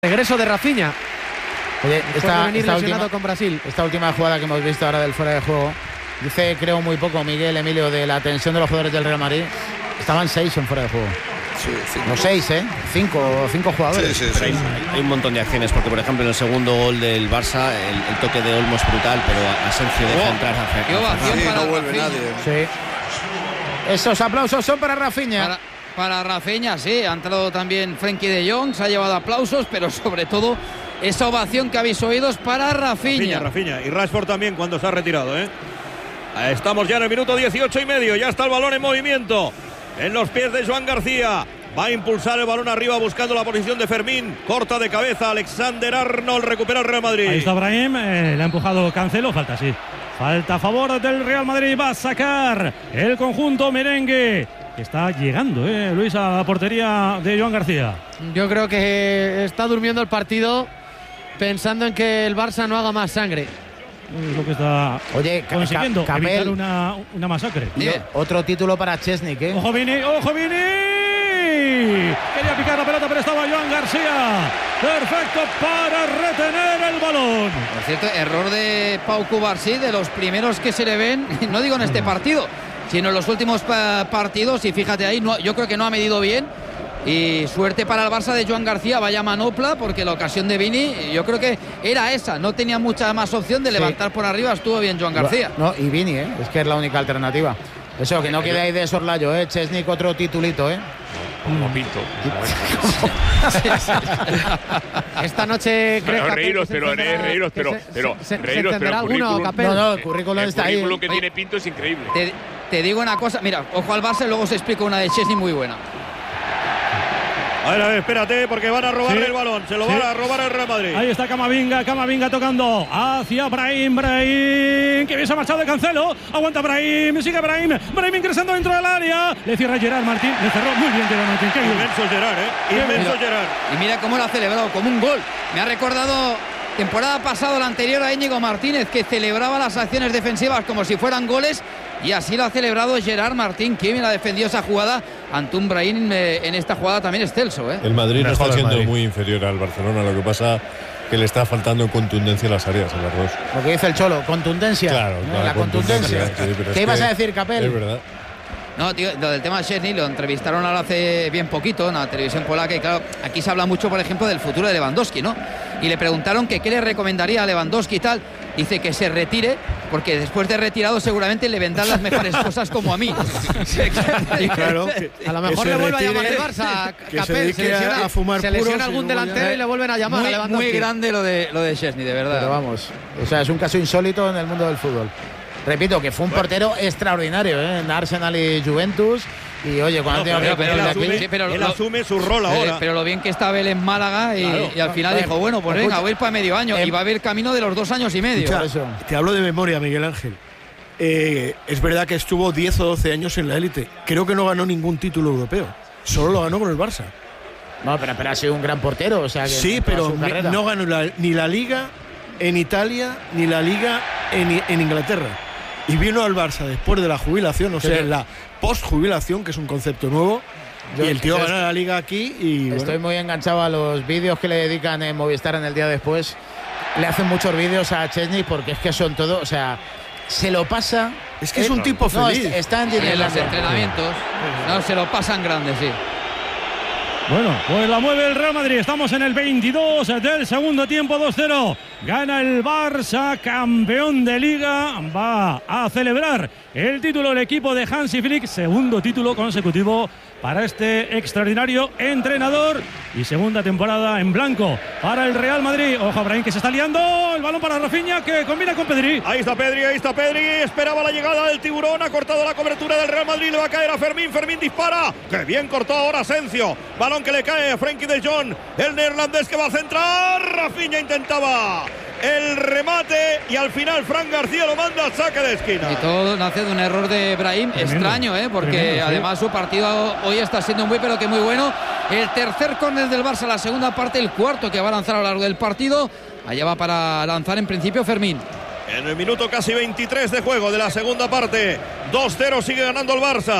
Regreso de Rafinha. Oye, con Brasil. Esta última jugada que hemos visto ahora del fuera de juego, dice, creo muy poco Miguel Emilio, de la tensión de los jugadores del Real Madrid. Estaban 6 en fuera de juego. Sí, no 6, 5 jugadores. Sí. Hay un montón de acciones, porque por ejemplo en el segundo gol del Barça el toque de Olmo es brutal, pero Asensio deja entrar a no vuelve nadie. Sí. Esos aplausos son para Rafinha. Para Rafinha, sí, ha entrado también Frenkie de Jong, se ha llevado aplausos, pero sobre todo esa ovación que habéis oído es para Rafinha. Rafinha. Y Rashford también cuando se ha retirado, ¿eh? Estamos ya en el minuto 18 y medio, ya está el balón en movimiento en los pies de Joan García. Va a impulsar el balón arriba buscando la posición de Fermín. Corta de cabeza Alexander Arnold, recupera el Real Madrid. Ahí está Brahim, le ha empujado Cancelo, falta sí. Falta a favor del Real Madrid, va a sacar el conjunto merengue. Que está llegando, Luis, a la portería de Joan García. Yo creo que está durmiendo el partido pensando en que el Barça no haga más sangre. Es lo que está consiguiendo, evitar una masacre. Otro título para Szczęsny, ¿eh? ¡Ojo Vini! ¡Ojo Vini! Quería picar la pelota, pero estaba Joan García. Perfecto para retener el balón. Por cierto, error de Pau Cubarsí, de los primeros que se le ven, no digo en este partido, sino en los últimos partidos, y fíjate ahí, yo creo que no ha medido bien. Y suerte para el Barça de Joan García, vaya manopla, porque la ocasión de Vini, yo creo que era esa, no tenía mucha más opción de levantar por arriba, estuvo bien Joan García. No, y Vini, es que es la única alternativa. Eso, que no quede ahí de soslayo, Szczęsny, otro titulito, Como Pinto. Esta noche creo que reíros, pero ¿se entenderá alguno, Capel? No, el currículum está ahí. El currículum que tiene Pinto es increíble. Te digo una cosa, mira, ojo al Barça y luego os explico una de Szczęsny muy buena. A ver, espérate, porque van a robarle el balón. Se lo van a robar el Real Madrid. Ahí está Camavinga tocando hacia Brahim, que bien se ha marchado de Cancelo. Aguanta Brahim, sigue Brahim ingresando dentro del área. Le cierra Gerard Martín, le cerró muy bien Gerard Martín. Inmenso Gerard, inmenso Gerard. Y mira cómo lo ha celebrado, como un gol. Me ha recordado temporada pasada, la anterior, a Íñigo Martínez, que celebraba las acciones defensivas como si fueran goles. Y así lo ha celebrado Gerard Martín, que bien ha defendido esa jugada ante un Brahim en esta jugada también excelso. El Madrid no está siendo muy inferior al Barcelona, lo que pasa que le está faltando contundencia en las áreas, en las dos. Lo que dice el Cholo, contundencia. Claro, la contundencia. ¿Qué ibas a decir, Capel? Es verdad. No, tío, lo del tema de Szczęsny lo entrevistaron ahora hace bien poquito en la televisión polaca, y claro, aquí se habla mucho, por ejemplo, del futuro de Lewandowski, ¿no? Y le preguntaron que qué le recomendaría a Lewandowski y tal. Dice que se retire, porque después de retirado seguramente le vendrán las mejores cosas como a mí. Claro, a lo mejor le vuelve a llamar el Barça, Capel, se lesiona algún delantero y le vuelven a llamar a Lewandowski. Muy grande lo de Szczęsny, de verdad. Pero vamos, o sea, es un caso insólito en el mundo del fútbol. Repito, que fue un portero extraordinario, en Arsenal y Juventus. Y oye, cuando él asume su rol ahora. Pero lo bien que estaba él en Málaga y al final dijo, bueno, pues venga, voy a ir para medio año. Y va a haber camino de los 2 años y medio. Te hablo de memoria, Miguel Ángel. Es verdad que estuvo 10 o 12 años en la élite. Creo que no ganó ningún título europeo. Solo lo ganó con el Barça. No, pero ha sido un gran portero. O sea, que sí, pero no ganó ni la Liga en Italia, ni la Liga en Inglaterra. Y vino al Barça después de la jubilación, o sea, en la post-jubilación, que es un concepto nuevo. Y el tío ganó la Liga aquí y... Estoy muy enganchado a los vídeos que le dedican en Movistar en el día después. Le hacen muchos vídeos a Szczęsny porque es que son todo, o sea, se lo pasa... Es que es un tipo feliz. Está en los entrenamientos. No, se lo pasan grandes, sí. Bueno, pues la mueve el Real Madrid. Estamos en el 22 del segundo tiempo, 2-0. Gana el Barça, campeón de Liga. Va a celebrar el título del equipo de Hansi Flick. Segundo título consecutivo para este extraordinario entrenador. Y segunda temporada en blanco para el Real Madrid. Ojo a Brahim, que se está liando. El balón para Rafinha, que combina con Pedri. Ahí está Pedri. Esperaba la llegada del tiburón. Ha cortado la cobertura del Real Madrid. Le va a caer a Fermín. Fermín dispara. ¡Qué bien cortó ahora Asensio! Balón que le cae a Frenkie de Jong. El neerlandés que va a centrar. Rafinha intentaba el remate y al final Fran García lo manda al saque de esquina. Y todo nace de un error de Brahim, extraño, porque además su partido hoy está siendo muy pero que muy bueno. El tercer córner del Barça, la segunda parte, el cuarto que va a lanzar a lo largo del partido. Allá va para lanzar en principio Fermín. En el minuto casi 23 de juego de la segunda parte, 2-0 sigue ganando el Barça.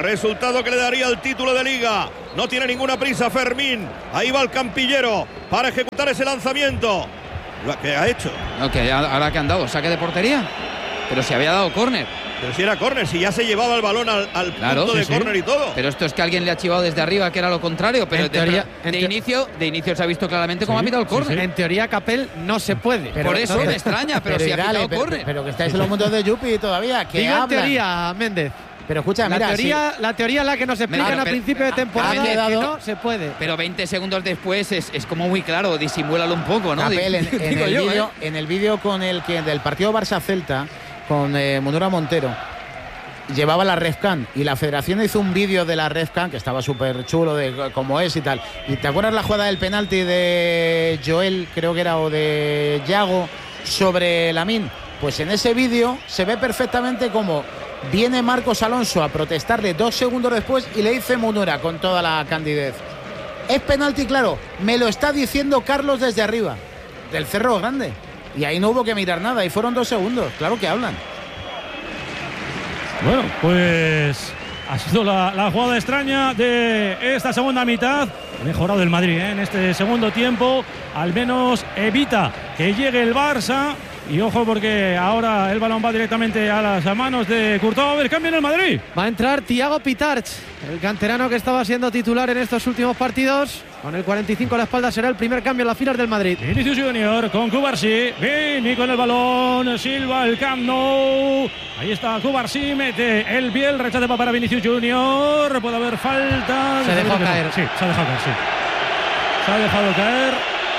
Resultado que le daría el título de Liga. No tiene ninguna prisa Fermín. Ahí va el campillero para ejecutar ese lanzamiento. Lo que ha hecho. Okay, ahora que han dado saque de portería. Pero se había dado córner. Pero si era córner, si ya se llevaba el balón al punto de córner y todo. Pero esto es que alguien le ha chivado desde arriba, que era lo contrario. Pero de inicio se ha visto claramente cómo ha pitado el córner. En teoría, Capel no se puede. Por eso me extraña, pero si ha pitado córner. Pero que estáis en los mundos de Yupi todavía. Que digo en teoría, Méndez. Pero escucha, la teoría es la que nos explican a principio de temporada, que no se puede. Pero 20 segundos después es como muy claro, disimúlalo un poco, ¿no? Capel, en el vídeo con el que del partido Barça-Celta con Munura Montero llevaba la Refcan y la Federación hizo un vídeo de la Refcan que estaba súper chulo de cómo es y tal. ¿Y te acuerdas la jugada del penalti de Joel, creo que era, o de Yago sobre Lamine? Pues en ese vídeo se ve perfectamente cómo viene Marcos Alonso a protestarle 2 segundos después y le dice Munura con toda la candidez: es penalti, claro, me lo está diciendo Carlos desde arriba del Cerro Grande. Y ahí no hubo que mirar nada y fueron 2 segundos, claro que hablan. Bueno, pues ha sido la jugada extraña de esta segunda mitad. Ha mejorado el Madrid en este segundo tiempo, al menos evita que llegue el Barça. Y ojo, porque ahora el balón va directamente a las manos de Courtois. A ver, cambio en el Madrid. Va a entrar Thiago Pitarch, el canterano que estaba siendo titular en estos últimos partidos. Con el 45 a la espalda será el primer cambio en las filas del Madrid. Vinicius Junior con Cubarsí. Vini con el balón. Silva el Camp Nou. Ahí está Cubarsí. Mete el pie. El rechace va para Vinicius Junior. Puede haber falta. Se dejó caer. Sí, se ha dejado caer, sí. Se ha dejado caer.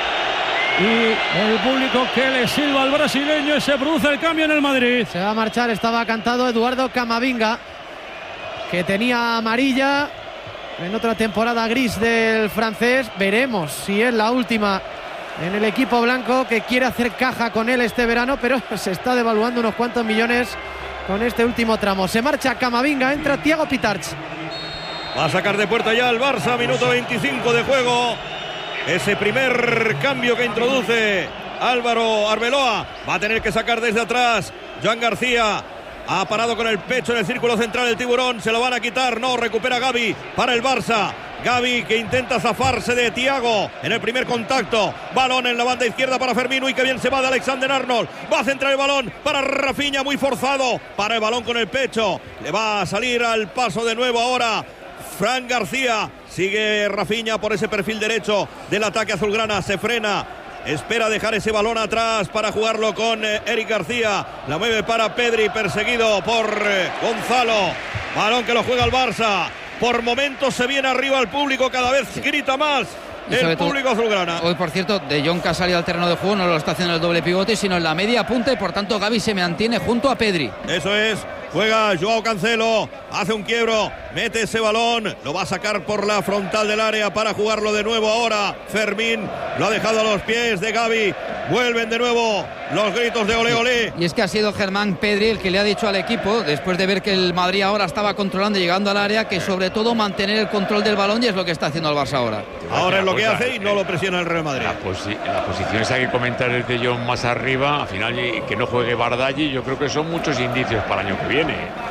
Y el público que le silba al brasileño, y se produce el cambio en el Madrid. Se va a marchar, estaba cantado Eduardo Camavinga, que tenía amarilla en otra temporada gris del francés. Veremos si es la última en el equipo blanco, que quiere hacer caja con él este verano, pero se está devaluando unos cuantos millones con este último tramo. Se marcha Camavinga, entra Thiago Pitarch. Va a sacar de puerta ya el Barça, minuto 25 de juego. Ese primer cambio que introduce Álvaro Arbeloa. Va a tener que sacar desde atrás Joan García. Ha parado con el pecho en el círculo central el tiburón. Se lo van a quitar. No, recupera Gavi para el Barça. Gavi que intenta zafarse de Thiago en el primer contacto. Balón en la banda izquierda para Fermín. Uy, que bien se va de Alexander-Arnold. Va a centrar el balón para Rafinha, muy forzado. Para el balón con el pecho. Le va a salir al paso de nuevo ahora Fran García. Sigue Rafinha por ese perfil derecho del ataque azulgrana. Se frena. Espera dejar ese balón atrás para jugarlo con Eric García. La mueve para Pedri, perseguido por Gonzalo. Balón que lo juega el Barça. Por momentos se viene arriba el público. Cada vez grita más el público azulgrana. Hoy, por cierto, De Jong, que ha salido al terreno de juego, no lo está haciendo el doble pivote, sino en la media punta, y por tanto Gavi se mantiene junto a Pedri. Eso es. Juega Joao Cancelo, hace un quiebro, mete ese balón, lo va a sacar por la frontal del área para jugarlo de nuevo ahora. Fermín lo ha dejado a los pies de Gavi. Vuelven de nuevo los gritos de ole ole. Y es que ha sido Germán Pedri el que le ha dicho al equipo, después de ver que el Madrid ahora estaba controlando y llegando al área, que sobre todo mantener el control del balón, y es lo que está haciendo el Barça ahora. Ahora es lo que hace y no lo presiona el Real Madrid. La posición esa que comentar el de Jong más arriba, al final que no juegue Bardaghi, yo creo que son muchos indicios para el año que viene.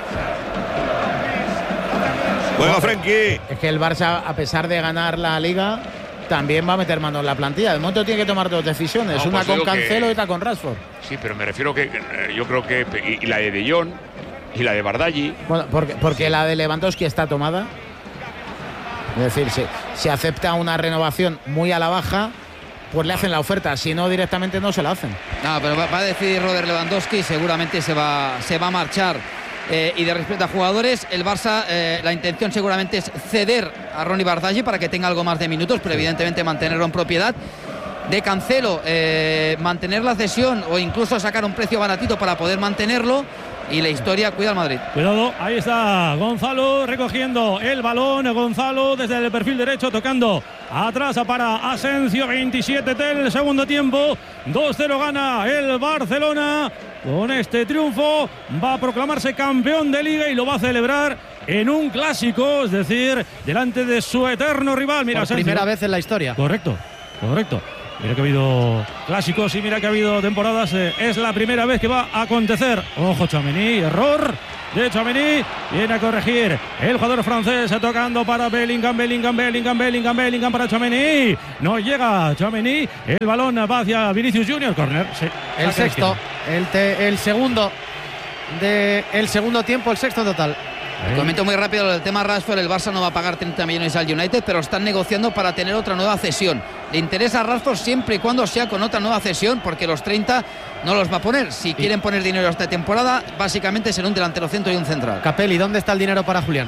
Juega Frenkie. Es que el Barça, a pesar de ganar la Liga, también va a meter mano en la plantilla. De momento tiene que tomar 2 decisiones, una con Cancelo y otra con Rashford. Sí, pero me refiero que yo creo que y la de Jong y la de Bardaghi. Bueno, porque la de Lewandowski está tomada. Es decir, si acepta una renovación muy a la baja, pues le hacen la oferta. Si no, directamente no se la hacen. No, pero va a decidir Robert Lewandowski y seguramente se va a marchar. Y de respecto a jugadores, el Barça, la intención seguramente es ceder a Ronny Bardaghi para que tenga algo más de minutos, pero evidentemente mantenerlo en propiedad. De Cancelo, mantener la cesión o incluso sacar un precio baratito para poder mantenerlo. Y la historia cuida al Madrid. Cuidado, ahí está Gonzalo recogiendo el balón. Gonzalo desde el perfil derecho, tocando atrás para Asensio. 27 del segundo tiempo. 2-0 gana el Barcelona. Con este triunfo va a proclamarse campeón de Liga y lo va a celebrar en un clásico, es decir, delante de su eterno rival. Mira, por primera vez en la historia. Correcto. Mira que ha habido clásicos y mira que ha habido temporadas. Es la primera vez que va a acontecer. Ojo, Tchouaméni, error de Tchouaméni. Viene a corregir el jugador francés, tocando para Bellingham para Tchouaméni. No llega Tchouaméni. El balón va hacia Vinicius Junior. Corner. Sí. El sexto. El segundo del segundo tiempo, el sexto total. Comento muy rápido el tema Rashford. El Barça no va a pagar 30 millones al United, pero están negociando para tener otra nueva cesión. Le interesa a Rashford siempre y cuando sea con otra nueva cesión, porque los 30 no los va a poner. Si quieren poner dinero esta temporada, básicamente será un delantero centro y un central. Capelli, ¿dónde está el dinero para Julián?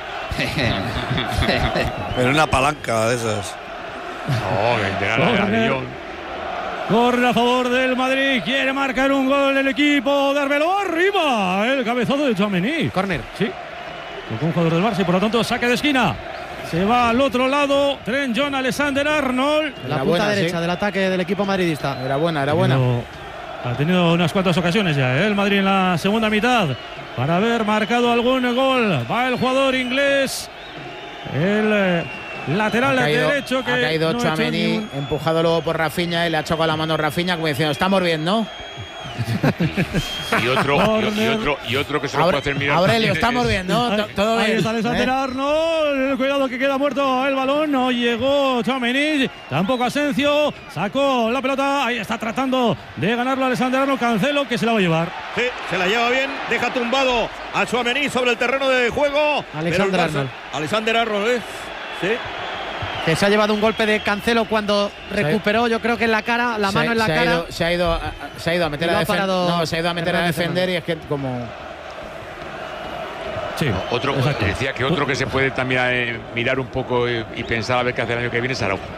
Pero una palanca de esas. Corre a favor del Madrid, quiere marcar un gol el equipo de Arbeloa. Arriba el cabezazo de Tchouaméni. Corner. Sí, con un jugador del Barça y por lo tanto saque de esquina. Se va al otro lado Trent John Alexander-Arnold. La punta derecha del ataque del equipo madridista. Era buena. Ha tenido unas cuantas ocasiones ya, el Madrid en la segunda mitad para haber marcado algún gol. Va el jugador inglés, el lateral derecho, que ha caído no Tchouaméni, empujado luego por Rafinha y le ha chocado la mano Rafinha como diciendo, estamos bien, ¿no? y otro que se lo puede hacer mirar. Aurelio, estamos bien, ¿no? Todo bien. Ahí está Alexander Arnold. Cuidado que queda muerto el balón. No llegó Tchouaméni, tampoco Asensio. Sacó la pelota. Ahí está tratando de ganarlo Alexander Arnold. Cancelo, que se la va a llevar. Sí, se la lleva bien. Deja tumbado a Tchouaméni sobre el terreno de juego. Alexander Arnold. Sí. Que se ha llevado un golpe de Cancelo cuando recuperó, yo creo que en la cara, la mano en la cara. Se ha ido a meter a defender y es que como... Sí, decía que otro que se puede también mirar un poco y pensar a ver qué hace el año que viene es Araujo.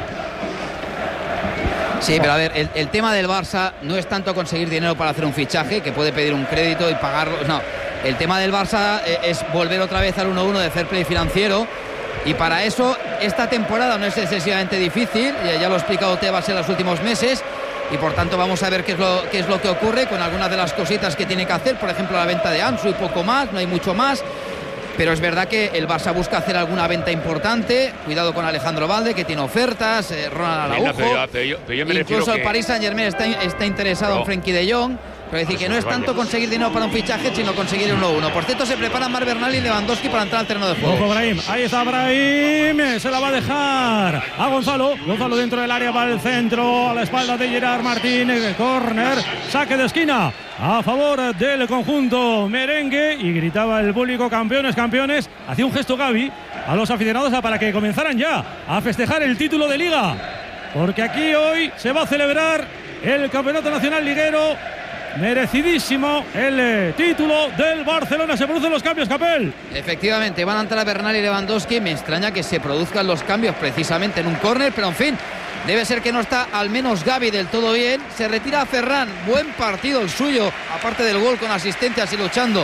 Sí, pero a ver, el tema del Barça no es tanto conseguir dinero para hacer un fichaje, que puede pedir un crédito y pagarlo. No, el tema del Barça es volver otra vez al 1-1 de fair play financiero. Y para eso esta temporada no es excesivamente difícil, ya lo ha explicado Tebas en los últimos meses, y por tanto vamos a ver qué es lo que ocurre con algunas de las cositas que tiene que hacer, por ejemplo la venta de Ansu y poco más, no hay mucho más, pero es verdad que el Barça busca hacer alguna venta importante. Cuidado con Alejandro Valde, que tiene ofertas, Ronald Araujo, incluso el Paris Saint-Germain está interesado en Frenkie de Jong. Pero decir que no es tanto conseguir dinero para un fichaje, sino conseguir un 1-1. Por cierto, se preparan Marc Bernal y Lewandowski para entrar al terreno de juego. Ojo, Brahim. Ahí está Brahim. Se la va a dejar a Gonzalo. Gonzalo dentro del área, va al centro, a la espalda de Gerard Martín. Corner, saque de esquina a favor del conjunto merengue. Y gritaba el público, campeones, campeones. Hacía un gesto Gavi a los aficionados para que comenzaran ya a festejar el título de Liga. Porque aquí hoy se va a celebrar el Campeonato Nacional Liguero. Merecidísimo el título del Barcelona. Se producen los cambios, Capel. Efectivamente, van a entrar Bernal y Lewandowski. Me extraña que se produzcan los cambios precisamente en un córner, pero en fin, debe ser que no está al menos Gavi del todo bien. Se retira Ferran, buen partido el suyo, aparte del gol con asistencias y luchando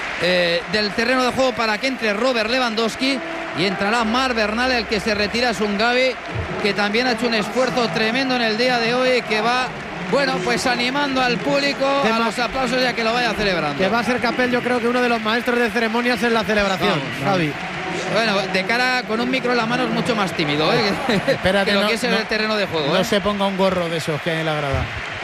del terreno de juego para que entre Robert Lewandowski. Y entrará Marc Bernal, el que se retira es un Gavi que también ha hecho un esfuerzo tremendo en el día de hoy, que va... Bueno, pues animando al público a los aplausos ya que lo vaya celebrando. Que va a ser Capel, yo creo que uno de los maestros de ceremonias en la celebración, Javi. Bueno, de cara con un micro en la mano es mucho más tímido, Espérate, que lo que es en el terreno de juego. No se ponga un gorro de esos que hay en la grada.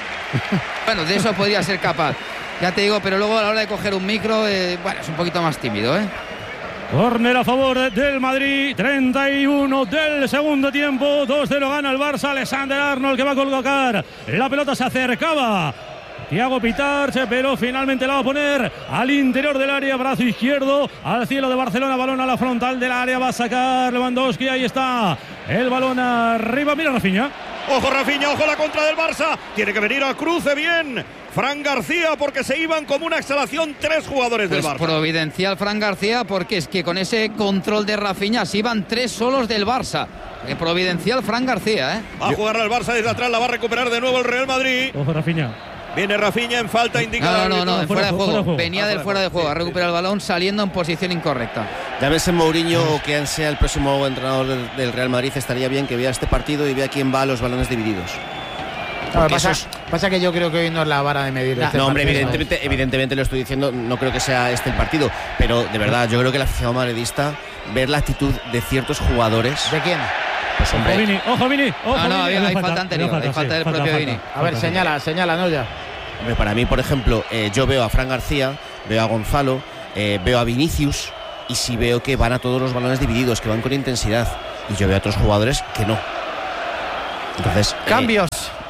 Bueno, de eso podría ser capaz. Ya te digo, pero luego a la hora de coger un micro, bueno, es un poquito más tímido, Córner a favor del Madrid, 31 del segundo tiempo, 2-0 gana el Barça. Alexander Arnold, que va a colocar la pelota, se acercaba Thiago Pitarch, pero finalmente la va a poner al interior del área, brazo izquierdo al cielo de Barcelona, balón a la frontal del área, va a sacar Lewandowski, ahí está el balón arriba, mira Rafinha. Ojo Rafinha, ojo la contra del Barça, tiene que venir a cruce bien Fran García, porque se iban como una exhalación tres jugadores del Barça. Providencial Fran García, porque es que con ese control de Rafinha se iban tres solos del Barça. Providencial Fran García, Va a jugar al Barça desde atrás, la va a recuperar de nuevo el Real Madrid. Ojo Rafinha. Viene Rafinha en falta, indicada. No, fuera de juego. Venía del fuera de juego, ha recuperado el balón saliendo en posición incorrecta. Ya ves en Mourinho o quien sea el próximo entrenador del Real Madrid, estaría bien que vea este partido y vea quién va a los balones divididos. Pasa que yo creo que hoy no es la vara de medir. No, hombre, evidentemente lo estoy diciendo, no creo que sea este el partido, pero de verdad, yo creo que el aficionado madridista, ver la actitud de ciertos jugadores. ¿De quién? Pues hombre. Ojo, Vini. No, hay falta anterior, hay falta del propio Vini. A ver, señala, no ya. Hombre, para mí, por ejemplo, yo veo a Fran García, veo a Gonzalo, veo a Vinicius, y sí veo que van a todos los balones divididos, que van con intensidad, y yo veo a otros jugadores que no. Entonces, cambios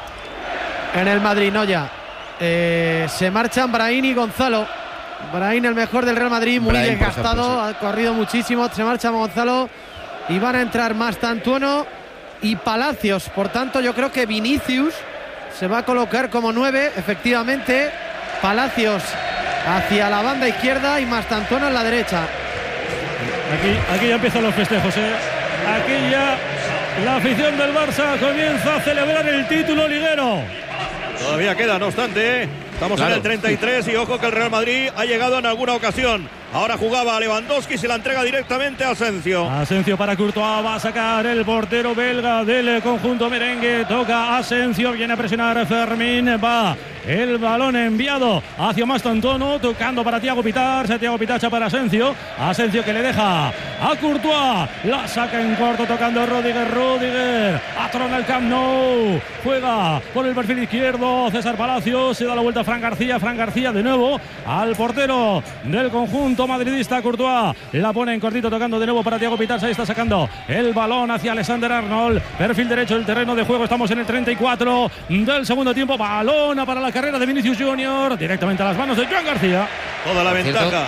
en el Madrid, no ya. Se marchan Brahim y Gonzalo. Brahim, el mejor del Real Madrid, muy Brahim, desgastado, por ejemplo, ha corrido muchísimo. Se marcha Gonzalo y van a entrar Mastantuono y Palacios. Por tanto, yo creo que Vinicius se va a colocar como 9, efectivamente. Palacios hacia la banda izquierda y Mastantuono en la derecha. Aquí ya empiezan los festejos, Aquí ya la afición del Barça comienza a celebrar el título liguero. Todavía queda, no obstante, estamos en el 33 y ojo que el Real Madrid ha llegado en alguna ocasión. Ahora jugaba a Lewandowski, se la entrega directamente a Asensio. Asensio para Courtois, va a sacar el portero belga del conjunto merengue. Toca Asensio, viene a presionar Fermín, va el balón enviado hacia Mastantuono, tocando para Thiago Pitars, Thiago Pitars para Asensio. Asensio que le deja a Courtois, la saca en corto tocando Rudiger, atrona el Camp Nou, juega por el perfil izquierdo César Palacios, se da la vuelta a Fran García de nuevo al portero del conjunto madridista Courtois, la pone en cortito tocando de nuevo para Thiago Pitars, ahí está sacando el balón hacia Alexander Arnold, perfil derecho del terreno de juego, estamos en el 34 del segundo tiempo, balón para la carrera de Vinicius Junior, directamente a las manos de Joan García. Toda la ventaja.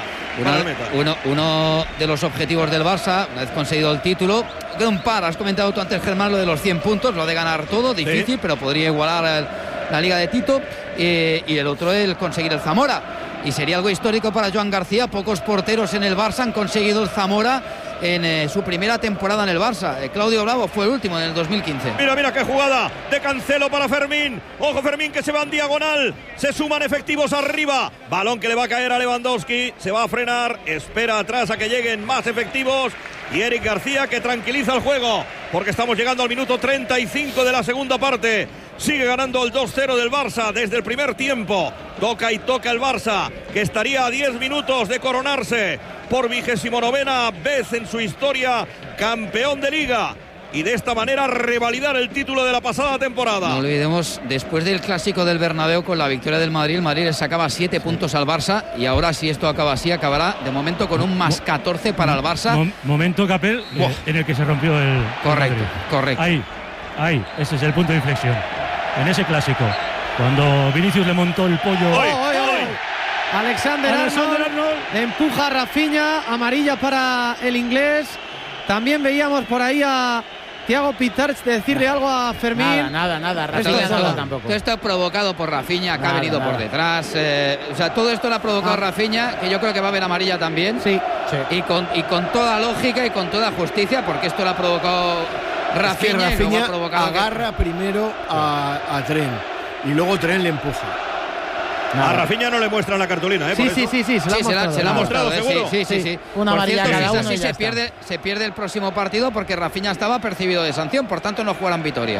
Uno de los objetivos del Barça, una vez conseguido el título, queda un par, has comentado tú antes, Germán, lo de los 100 puntos, lo de ganar todo, difícil, sí, pero podría igualar la Liga de Tito, y el otro el conseguir el Zamora. Y sería algo histórico para Joan García. Pocos porteros en el Barça han conseguido el Zamora en su primera temporada en el Barça. Claudio Bravo fue el último en el 2015. Mira qué jugada de Cancelo para Fermín. Ojo Fermín que se va en diagonal. Se suman efectivos arriba. Balón que le va a caer a Lewandowski. Se va a frenar. Espera atrás a que lleguen más efectivos. Y Eric García que tranquiliza el juego. Porque estamos llegando al minuto 35 de la segunda parte. Sigue ganando el 2-0 del Barça desde el primer tiempo. Toca el Barça, que estaría a 10 minutos de coronarse por 29ª vez en su historia campeón de Liga. Y de esta manera revalidar el título de la pasada temporada. No olvidemos, después del clásico del Bernabéu con la victoria del Madrid, el Madrid le sacaba 7 puntos al Barça. Y ahora, si esto acaba así, acabará de momento con un más 14 para el Barça. Momento, Capel, en el que se rompió el... Correcto. Ahí, ese es el punto de inflexión. En ese clásico, cuando Vinicius le montó el pollo. Alexander Arnold empuja a Rafinha, amarilla para el inglés. También veíamos por ahí a Thiago Pitars decirle algo a Fermín. Nada. Rafinha tampoco. Todo esto provocado por Rafinha, que ha venido por detrás. Todo esto lo ha provocado Rafinha, que yo creo que va a haber amarilla también. Sí. Y con toda lógica y con toda justicia, porque esto lo ha provocado Rafinha. Es que Rafinha agarra primero a Tren y luego Tren le empuja. A Rafinha no le muestran la cartulina, Sí, se la ha mostrado, seguro. Sí. Una amarilla cada uno. Se pierde el próximo partido porque Rafinha estaba percibido de sanción, por tanto no jugarán Vitoria.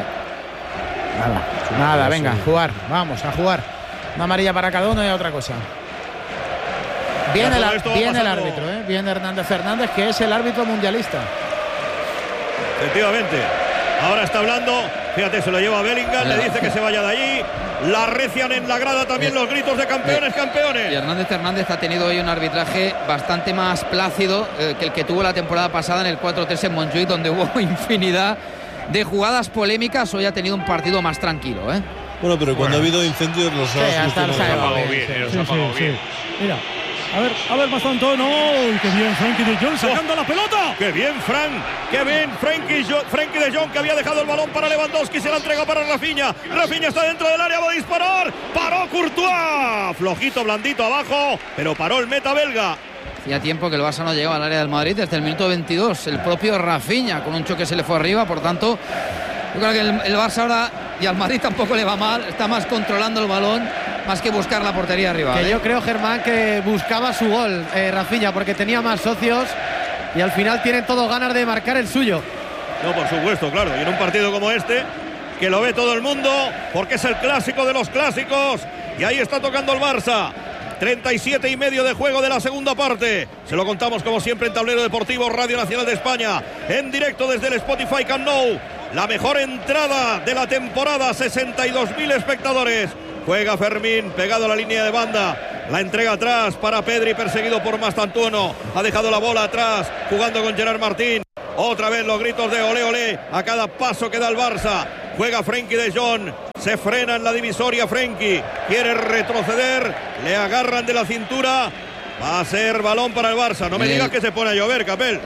Nada, venga, vamos a jugar. Una amarilla para cada uno y otra cosa. Viene el árbitro, viene Hernández Fernández, que es el árbitro mundialista. Efectivamente. Ahora está hablando, fíjate, se lo lleva a Bellingham, le dice que se vaya de allí. La recian en la grada también los gritos de campeones. Y Hernández ha tenido hoy un arbitraje bastante más plácido que el que tuvo la temporada pasada en el 4-3 en Montjuïc, donde hubo infinidad de jugadas polémicas. Hoy ha tenido un partido más tranquilo, Bueno, pero cuando ha habido incendios los ha pagado bien. Mira. A ver, Mastantuono. ¡Qué bien Frenkie de Jong sacando la pelota! ¡Qué bien, Frenkie de Jong, que había dejado el balón para Lewandowski! Se la entrega para Rafinha. Rafinha está dentro del área, va a disparar. ¡Paró Courtois! Flojito, blandito abajo, pero paró el meta belga. Hacía tiempo que el Barça no llegaba al área del Madrid, desde el minuto 22. El propio Rafinha con un choque se le fue arriba, por tanto, yo creo que el Barça ahora, y al Madrid tampoco le va mal, está más controlando el balón, más que buscar la portería arriba. Que yo creo, Germán, que buscaba su gol, Rafinha, porque tenía más socios y al final tienen todos ganas de marcar el suyo. No, por supuesto, claro. Y en un partido como este, que lo ve todo el mundo, porque es el clásico de los clásicos. Y ahí está tocando el Barça. 37 y medio de juego de la segunda parte. Se lo contamos como siempre en Tablero Deportivo, Radio Nacional de España, en directo desde el Spotify Camp Nou. La mejor entrada de la temporada, 62.000 espectadores. Juega Fermín pegado a la línea de banda. La entrega atrás para Pedri, perseguido por Mastantuono. Ha dejado la bola atrás, jugando con Gerard Martín. Otra vez los gritos de olé, olé a cada paso que da el Barça. Juega Frenkie de Jong. Se frena en la divisoria Frenkie. Quiere retroceder. Le agarran de la cintura. Va a ser balón para el Barça. No me digas que se pone a llover, Capel.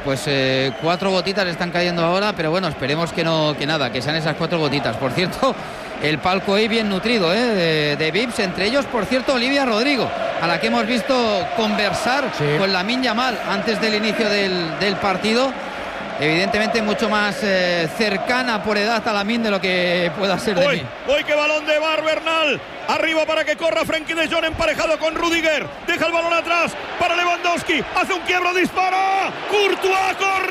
4 gotitas están cayendo ahora, pero bueno, esperemos que nada, que sean esas 4 gotitas. Por cierto, el palco ahí bien nutrido, de VIPs, entre ellos, por cierto, Olivia Rodrigo, a la que hemos visto conversar con Lamine Yamal antes del inicio del partido. Evidentemente mucho más cercana por edad a Lamine de lo que pueda ser de mí. Hoy que balón de Bar Bernal. Arriba para que corra Frenkie de Jong, emparejado con Rudiger. Deja el balón atrás para Lewandowski. Hace un quiebro, dispara. Courtois,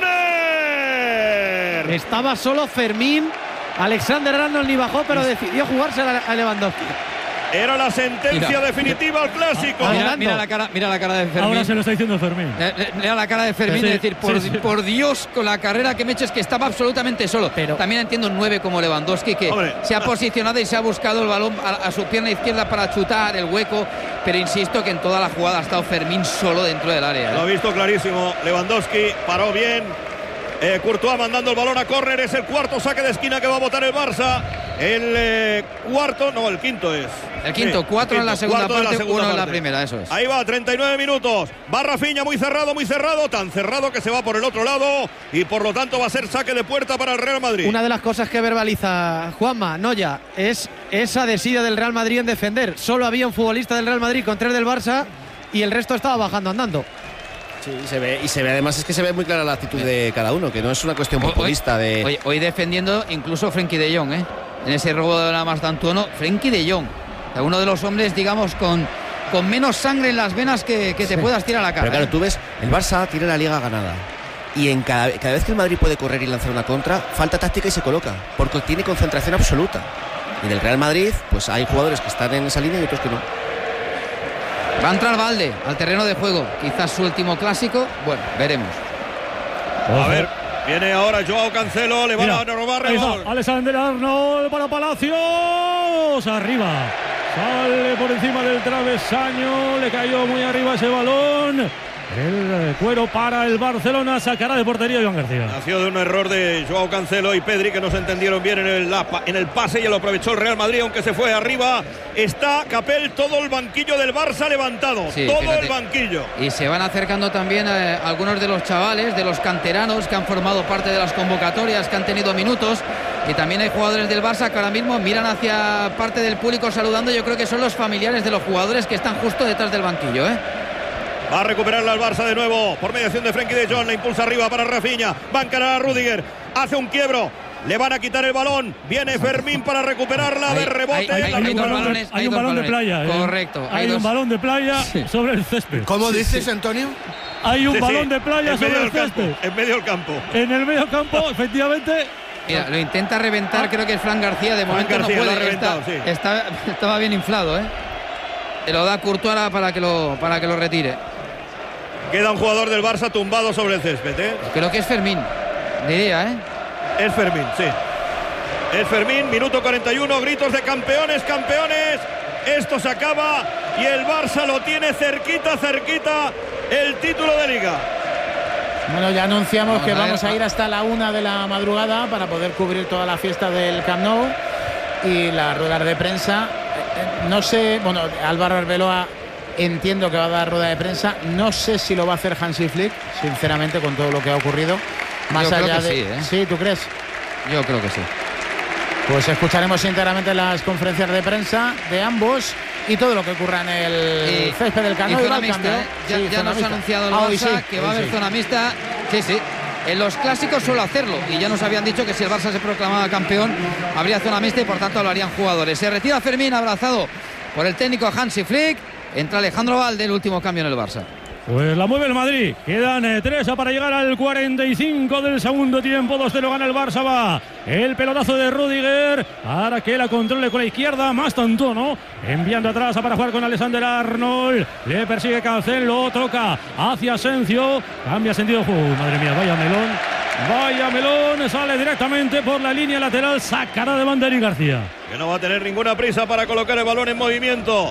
córner. Estaba solo Fermín. Alexander-Arnold ni bajó, pero decidió jugarse a Lewandowski. Era la sentencia definitiva al clásico. Mira la cara de Fermín. Ahora se lo está diciendo Fermín. Mira la cara de Fermín, sí, es decir, por Dios, con la carrera que me he hecho, es que estaba absolutamente solo. Pero también entiendo un 9 como Lewandowski, que se ha posicionado y se ha buscado el balón a su pierna izquierda para chutar el hueco. Pero insisto que en toda la jugada ha estado Fermín solo dentro del área. Lo ha visto clarísimo. Lewandowski paró bien. Courtois mandando el balón a córner. Es el cuarto saque de esquina que va a botar el Barça. El quinto es. El quinto, 4 en la segunda parte, 1 en la primera, eso es. Ahí va, 39 minutos. Va Rafinha, muy cerrado, tan cerrado que se va por el otro lado y por lo tanto va a ser saque de puerta para el Real Madrid. Una de las cosas que verbaliza Juanma Noya es esa desidia del Real Madrid en defender. Solo había un futbolista del Real Madrid con 3 del Barça y el resto estaba bajando andando. Sí, se ve además, es que se ve muy clara la actitud de cada uno, que no es una cuestión populista de... Hoy defendiendo incluso Frenkie de Jong, en ese robo de la Mastantuono, Frenkie de Jong, uno de los hombres, digamos, con menos sangre en las venas que te puedas tirar a la cara. Pero claro, tú ves, el Barça tiene la Liga ganada y en cada vez que el Madrid puede correr y lanzar una contra, falta táctica y se coloca, porque tiene concentración absoluta. Y del Real Madrid, pues hay jugadores que están en esa línea y otros que no. Va a entrar Valde al terreno de juego, quizás su último clásico. Bueno, veremos. A ver, viene ahora Joao Cancelo, le van a robar rebol. Alexander-Arnold para Palacios, arriba. Sale por encima del travesaño, le cayó muy arriba ese balón. El cuero para el Barcelona, sacará de portería Joan García. Nació de un error de Joao Cancelo y Pedri, que no se entendieron bien en el pase, y lo aprovechó el Real Madrid, aunque se fue arriba. Está Capel, todo el banquillo del Barça levantado, el banquillo. Y se van acercando también algunos de los chavales, de los canteranos que han formado parte de las convocatorias, que han tenido minutos. Y también hay jugadores del Barça que ahora mismo miran hacia parte del público saludando. Yo creo que son los familiares de los jugadores que están justo detrás del banquillo, Va a recuperarla el Barça de nuevo por mediación de Frenkie de Jong. La impulsa arriba para Rafinha. Va a encarar a Rudiger. Hace un quiebro. Le van a quitar el balón. Viene Fermín para recuperarla de rebote. Hay un balón de playa. Correcto. Hay un balón de playa sobre el césped. ¿Cómo dices, Antonio? Hay un balón de playa sobre el césped. En medio del campo. En el medio campo, efectivamente. Mira, lo intenta reventar, creo que es Fran García. De momento no puede. Estaba bien inflado, Se lo da Courtois para que lo retire. Queda un jugador del Barça tumbado sobre el césped, Creo que es Fermín, diría, Es Fermín, sí. Es Fermín, minuto 41, gritos de campeones, campeones. Esto se acaba y el Barça lo tiene cerquita el título de Liga. Bueno, ya anunciamos que vamos a ir hasta la 1 de la madrugada para poder cubrir toda la fiesta del Camp Nou y las ruedas de prensa. No sé, bueno, Álvaro Arbeloa entiendo que va a dar rueda de prensa. No sé si lo va a hacer Hansi Flick, sinceramente, con todo lo que ha ocurrido. Más Yo allá creo que de. Sí, ¿tú crees? Yo creo que sí. Pues escucharemos íntegramente las conferencias de prensa de ambos y todo lo que ocurra en el césped del Camp Nou. Zona mixta, ya nos ha anunciado el Barça que va a haber zona mixta. Sí. En los clásicos suele hacerlo y ya nos habían dicho que si el Barça se proclamaba campeón habría zona mixta y por tanto hablarían jugadores. Se retira Fermín, abrazado por el técnico Hansi Flick. Entra Alejandro Valde, el último cambio en el Barça. Pues la mueve el Madrid. Quedan 3 para llegar al 45 del segundo tiempo. 2-0 gana el Barça. Va el pelotazo de Rüdiger para que la controle con la izquierda. Más tanto, ¿no? Enviando atrás para jugar con Alexander Arnold. Le persigue Cancelo. Toca hacia Asensio. Cambia sentido. Madre mía, vaya melón. Vaya melón. Sale directamente por la línea lateral. Sacará de banda Eric García. Que no va a tener ninguna prisa para colocar el balón en movimiento.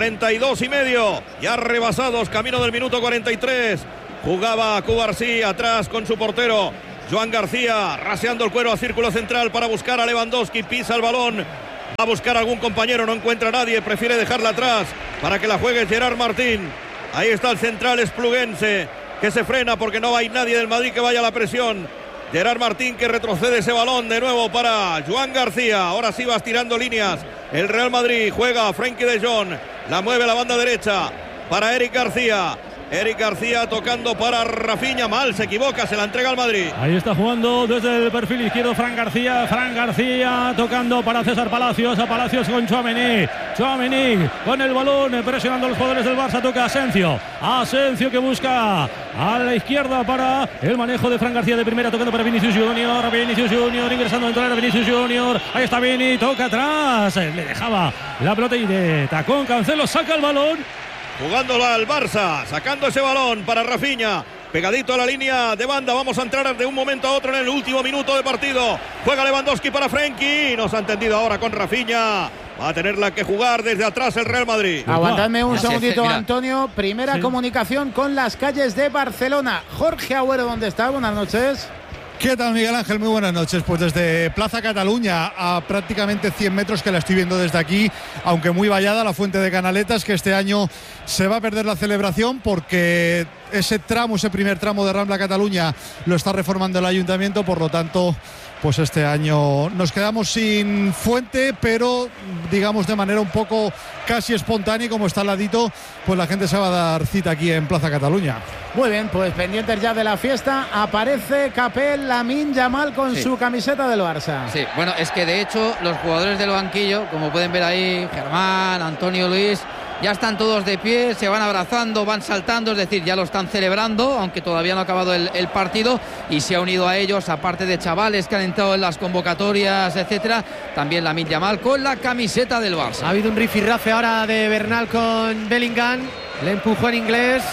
42,5. Ya rebasados, camino del minuto 43. Jugaba Cubarsí atrás con su portero Joan García, raseando el cuero a círculo central para buscar a Lewandowski. Pisa el balón, va a buscar a algún compañero, no encuentra a nadie, prefiere dejarla atrás para que la juegue Gerard Martín. Ahí está el central espluguense, que se frena porque no hay nadie del Madrid que vaya a la presión. Gerard Martín, que retrocede ese balón de nuevo para Joan García. Ahora sí va estirando líneas el Real Madrid. Juega Frenkie de Jong, la mueve a la banda derecha para Eric García. Eric García tocando para Rafinha. Mal, se equivoca, se la entrega al Madrid. Ahí está jugando desde el perfil izquierdo Fran García. Fran García tocando para César Palacios. A Palacios con Tchouaméni. Tchouaméni con el balón, presionando a los jugadores del Barça. Toca Asensio. Asensio que busca a la izquierda para el manejo de Fran García de primera. Tocando para Vinicius Junior. Vinicius Junior ingresando dentro de la Vinicius Junior. Ahí está Vini. Toca atrás. Le dejaba la pelota y de tacón. Cancelo saca el balón. Jugándola al Barça, sacando ese balón para Rafinha, pegadito a la línea de banda. Vamos a entrar de un momento a otro en el último minuto de partido. Juega Lewandowski para Frenkie, nos ha entendido ahora con Rafinha. Va a tenerla que jugar desde atrás el Real Madrid. Aguantadme un segundito, Antonio. Primera comunicación con las calles de Barcelona. Jorge Agüero, ¿dónde está? Buenas noches. ¿Qué tal, Miguel Ángel? Muy buenas noches. Pues desde Plaza Cataluña, a prácticamente 100 metros, que la estoy viendo desde aquí, aunque muy vallada, la Fuente de Canaletas, que este año se va a perder la celebración porque ese primer tramo de Rambla Cataluña lo está reformando el ayuntamiento, por lo tanto, pues este año nos quedamos sin fuente, pero digamos de manera un poco casi espontánea, y como está al ladito, pues la gente se va a dar cita aquí en Plaza Cataluña. Muy bien, pues pendientes ya de la fiesta. Aparece Capel, Lamine Yamal con su camiseta del Barça. Sí, bueno, es que de hecho los jugadores del banquillo, como pueden ver ahí, Germán, Antonio, Luis, ya están todos de pie, se van abrazando, van saltando, es decir, ya lo están celebrando, aunque todavía no ha acabado el partido, y se ha unido a ellos, aparte de chavales que han entrado en las convocatorias, etcétera, también Lamine Yamal con la camiseta del Barça. Ha habido un rifirrafe ahora de Bernal con Bellingham, le empujó en inglés.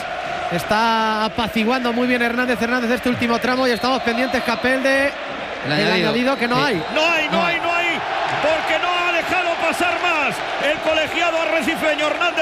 Está apaciguando muy bien Hernández este último tramo, y estamos pendientes, Capel, de el añadido que no hay. No hay, porque no ha dejado pasar más el colegiado arrecifeño Hernández.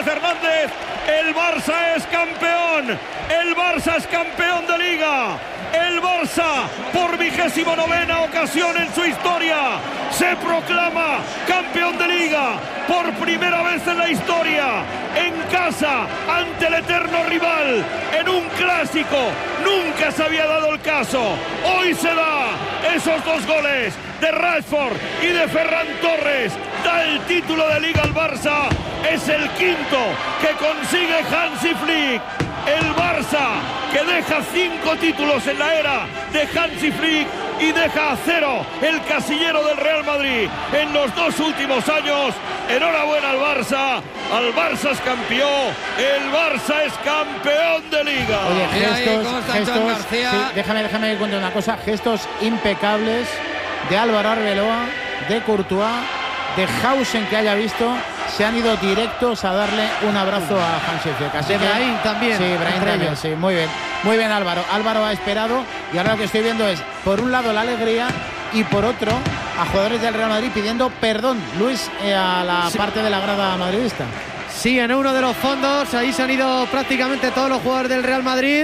El Barça es campeón, el Barça es campeón de Liga. El Barça, por 29ª ocasión en su historia, se proclama campeón de Liga por primera vez en la historia, en casa, ante el eterno rival, en un clásico. Nunca se había dado el caso. Hoy se da. Esos 2 goles de Rashford y de Ferran Torres da el título de Liga al Barça. Es el 5º que consigue Hansi Flick. El Barça, que deja 5 títulos en la era de Hansi Flick y deja a 0 el casillero del Real Madrid en los 2 últimos años. Enhorabuena al Barça es campeón, el Barça es campeón de Liga. Oye, gestos, sí, déjame que cuente una cosa. Gestos impecables de Álvaro Arbeloa, de Courtois, de Hausen, que haya visto. Se han ido directos a darle un abrazo a Hansi Flick. De Brahim también. Sí, Brahim también, sí, muy bien. Muy bien, Álvaro. Álvaro ha esperado, y ahora lo que estoy viendo es, por un lado, la alegría, y por otro, a jugadores del Real Madrid pidiendo perdón, Luis, a la parte de la grada madridista. Sí, en uno de los fondos, ahí se han ido prácticamente todos los jugadores del Real Madrid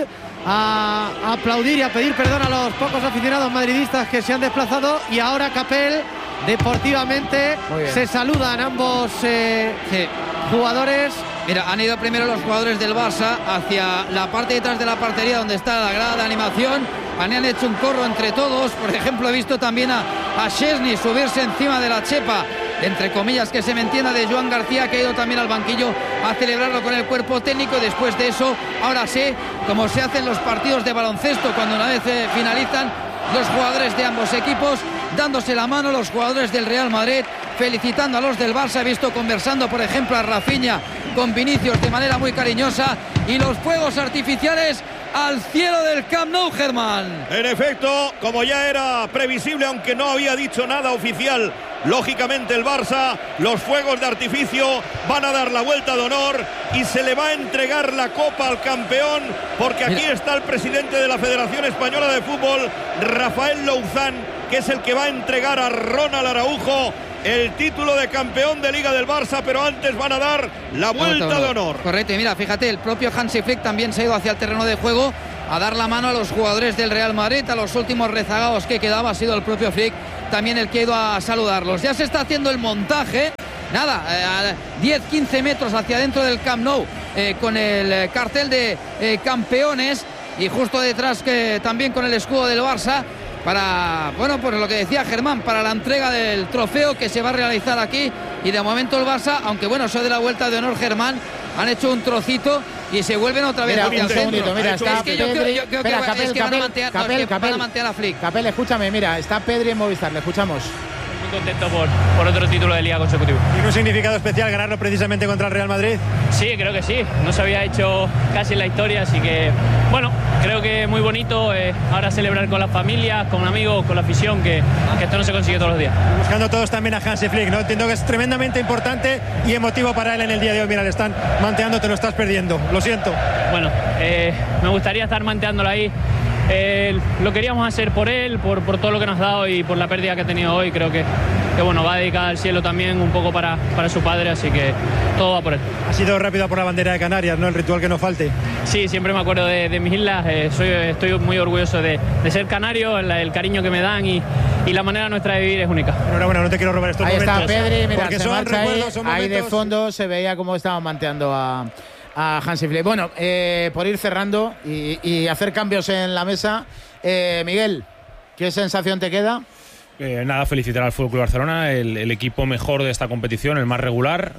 a aplaudir y a pedir perdón a los pocos aficionados madridistas que se han desplazado, y ahora Capel, deportivamente, se saludan ambos jugadores. Mira, han ido primero los jugadores del Barça hacia la parte detrás de la portería, donde está la grada de animación. Han hecho un corro entre todos. Por ejemplo, he visto también a Szczesny subirse encima de la chepa, entre comillas, que se me entienda, de Joan García, que ha ido también al banquillo a celebrarlo con el cuerpo técnico. Después de eso, ahora sé cómo se hacen los partidos de baloncesto, cuando una vez finalizan, los jugadores de ambos equipos dándose la mano, los jugadores del Real Madrid felicitando a los del Barça. He visto conversando, por ejemplo, a Rafinha con Vinicius de manera muy cariñosa, y los fuegos artificiales al cielo del Camp Nou, Germán. En efecto, como ya era previsible, aunque no había dicho nada oficial, lógicamente el Barça, los fuegos de artificio van a dar la vuelta de honor y se le va a entregar la copa al campeón, porque aquí está el presidente de la Federación Española de Fútbol, Rafael Louzán, que es el que va a entregar a Ronald Araujo el título de campeón de Liga del Barça, pero antes van a dar la vuelta de honor. Correcto, y mira, fíjate, el propio Hansi Flick también se ha ido hacia el terreno de juego a dar la mano a los jugadores del Real Madrid, a los últimos rezagados que quedaba. Ha sido el propio Flick también el que ha ido a saludarlos. Ya se está haciendo el montaje, nada, a 10-15 metros hacia dentro del Camp Nou, con el cartel de campeones, y justo detrás que también con el escudo del Barça, para, bueno, pues lo que decía Germán, para la entrega del trofeo que se va a realizar aquí. Y de momento el Barça, aunque bueno, eso de la vuelta de honor, Germán, han hecho un trocito y se vuelven otra vez hacia el centro. Mira, es que yo creo que van a mantener a Flick. Capel, escúchame, mira, está Pedri en Movistar, le escuchamos. Muy contento por otro título de Liga consecutivo. ¿Tiene un significado especial ganarlo precisamente contra el Real Madrid? Sí, creo que sí. No se había hecho casi en la historia, así que bueno, creo que muy bonito ahora celebrar con las familias, con amigos, con la afición, que esto no se consigue todos los días. Buscando todos también a Hansi Flick, ¿no? Entiendo que es tremendamente importante y emotivo para él en el día de hoy. Mira, le están manteando, te lo estás perdiendo. Lo siento. Bueno, me gustaría estar manteándolo ahí. Lo queríamos hacer por él, por todo lo que nos ha dado y por la pérdida que ha tenido hoy. Creo que bueno, va dedicada al cielo también un poco para su padre, así que todo va por él. Ha sido rápido por la bandera de Canarias, ¿no? El ritual que no falte. Sí, siempre me acuerdo de mis islas. Estoy muy orgulloso de ser canario, el cariño que me dan y la manera nuestra de vivir es única. Enhorabuena, no te quiero robar estos momentos. Ahí está Pedri, mira, porque se marcha ahí de fondo se veía cómo estaban manteando a Hansi Flick. Bueno, por ir cerrando y hacer cambios en la mesa, Miguel, ¿qué sensación te queda? Nada, felicitar al Fútbol Club Barcelona, el equipo mejor de esta competición, el más regular.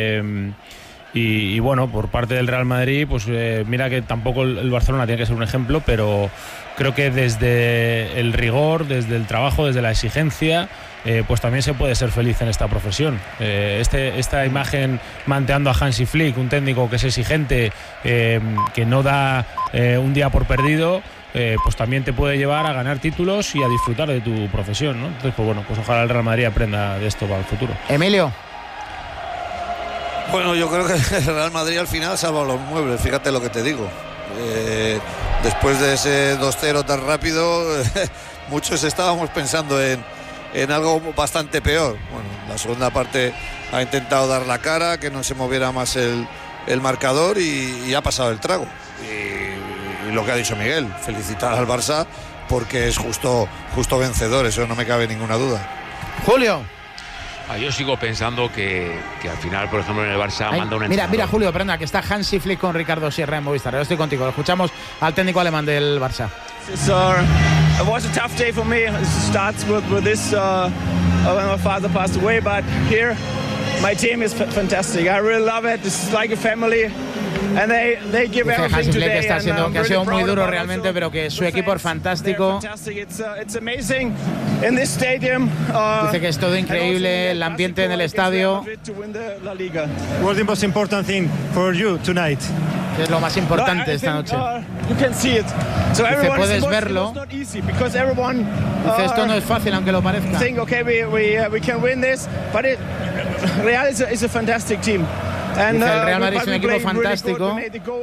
Y bueno, por parte del Real Madrid, pues mira que tampoco el Barcelona tiene que ser un ejemplo, pero creo que desde el rigor, desde el trabajo, desde la exigencia, pues también se puede ser feliz en esta profesión. Esta imagen manteando a Hansi Flick, un técnico que es exigente, que no da un día por perdido, pues también te puede llevar a ganar títulos y a disfrutar de tu profesión, ¿no? Entonces, pues bueno, pues ojalá el Real Madrid aprenda de esto para el futuro. Emilio. Bueno, yo creo que el Real Madrid al final salva los muebles, fíjate lo que te digo. Después de ese 2-0 tan rápido, muchos estábamos pensando en algo bastante peor. Bueno, la segunda parte ha intentado dar la cara, que no se moviera más el marcador y ha pasado el trago. Y lo que ha dicho Miguel, felicitar al Barça porque es justo vencedor, eso no me cabe ninguna duda. Julio. Yo sigo pensando que al final, por ejemplo, en el Barça manda un entrenador. Mira, Julio, perdona, que está Hansi Flick con Ricardo Sierra en Movistar. Ahora estoy contigo. Escuchamos al técnico alemán del Barça. It was a tough day for me. It starts with this when my father passed away, but here my team is fantastic. I really love it. It's like a family. And they give everything today, que ha sido muy duro realmente, pero que su equipo es fantástico. It's amazing in this stadium. Dice que es todo increíble, el ambiente en el estadio. What's the most important thing for you tonight? ¿Qué es lo más importante esta noche? You can see it. So dice, puedes verlo. Dice, esto no es fácil, aunque lo parezca. Think, okay, we can win this, but Real is a fantastic team. And, el Real Madrid es un equipo fantástico.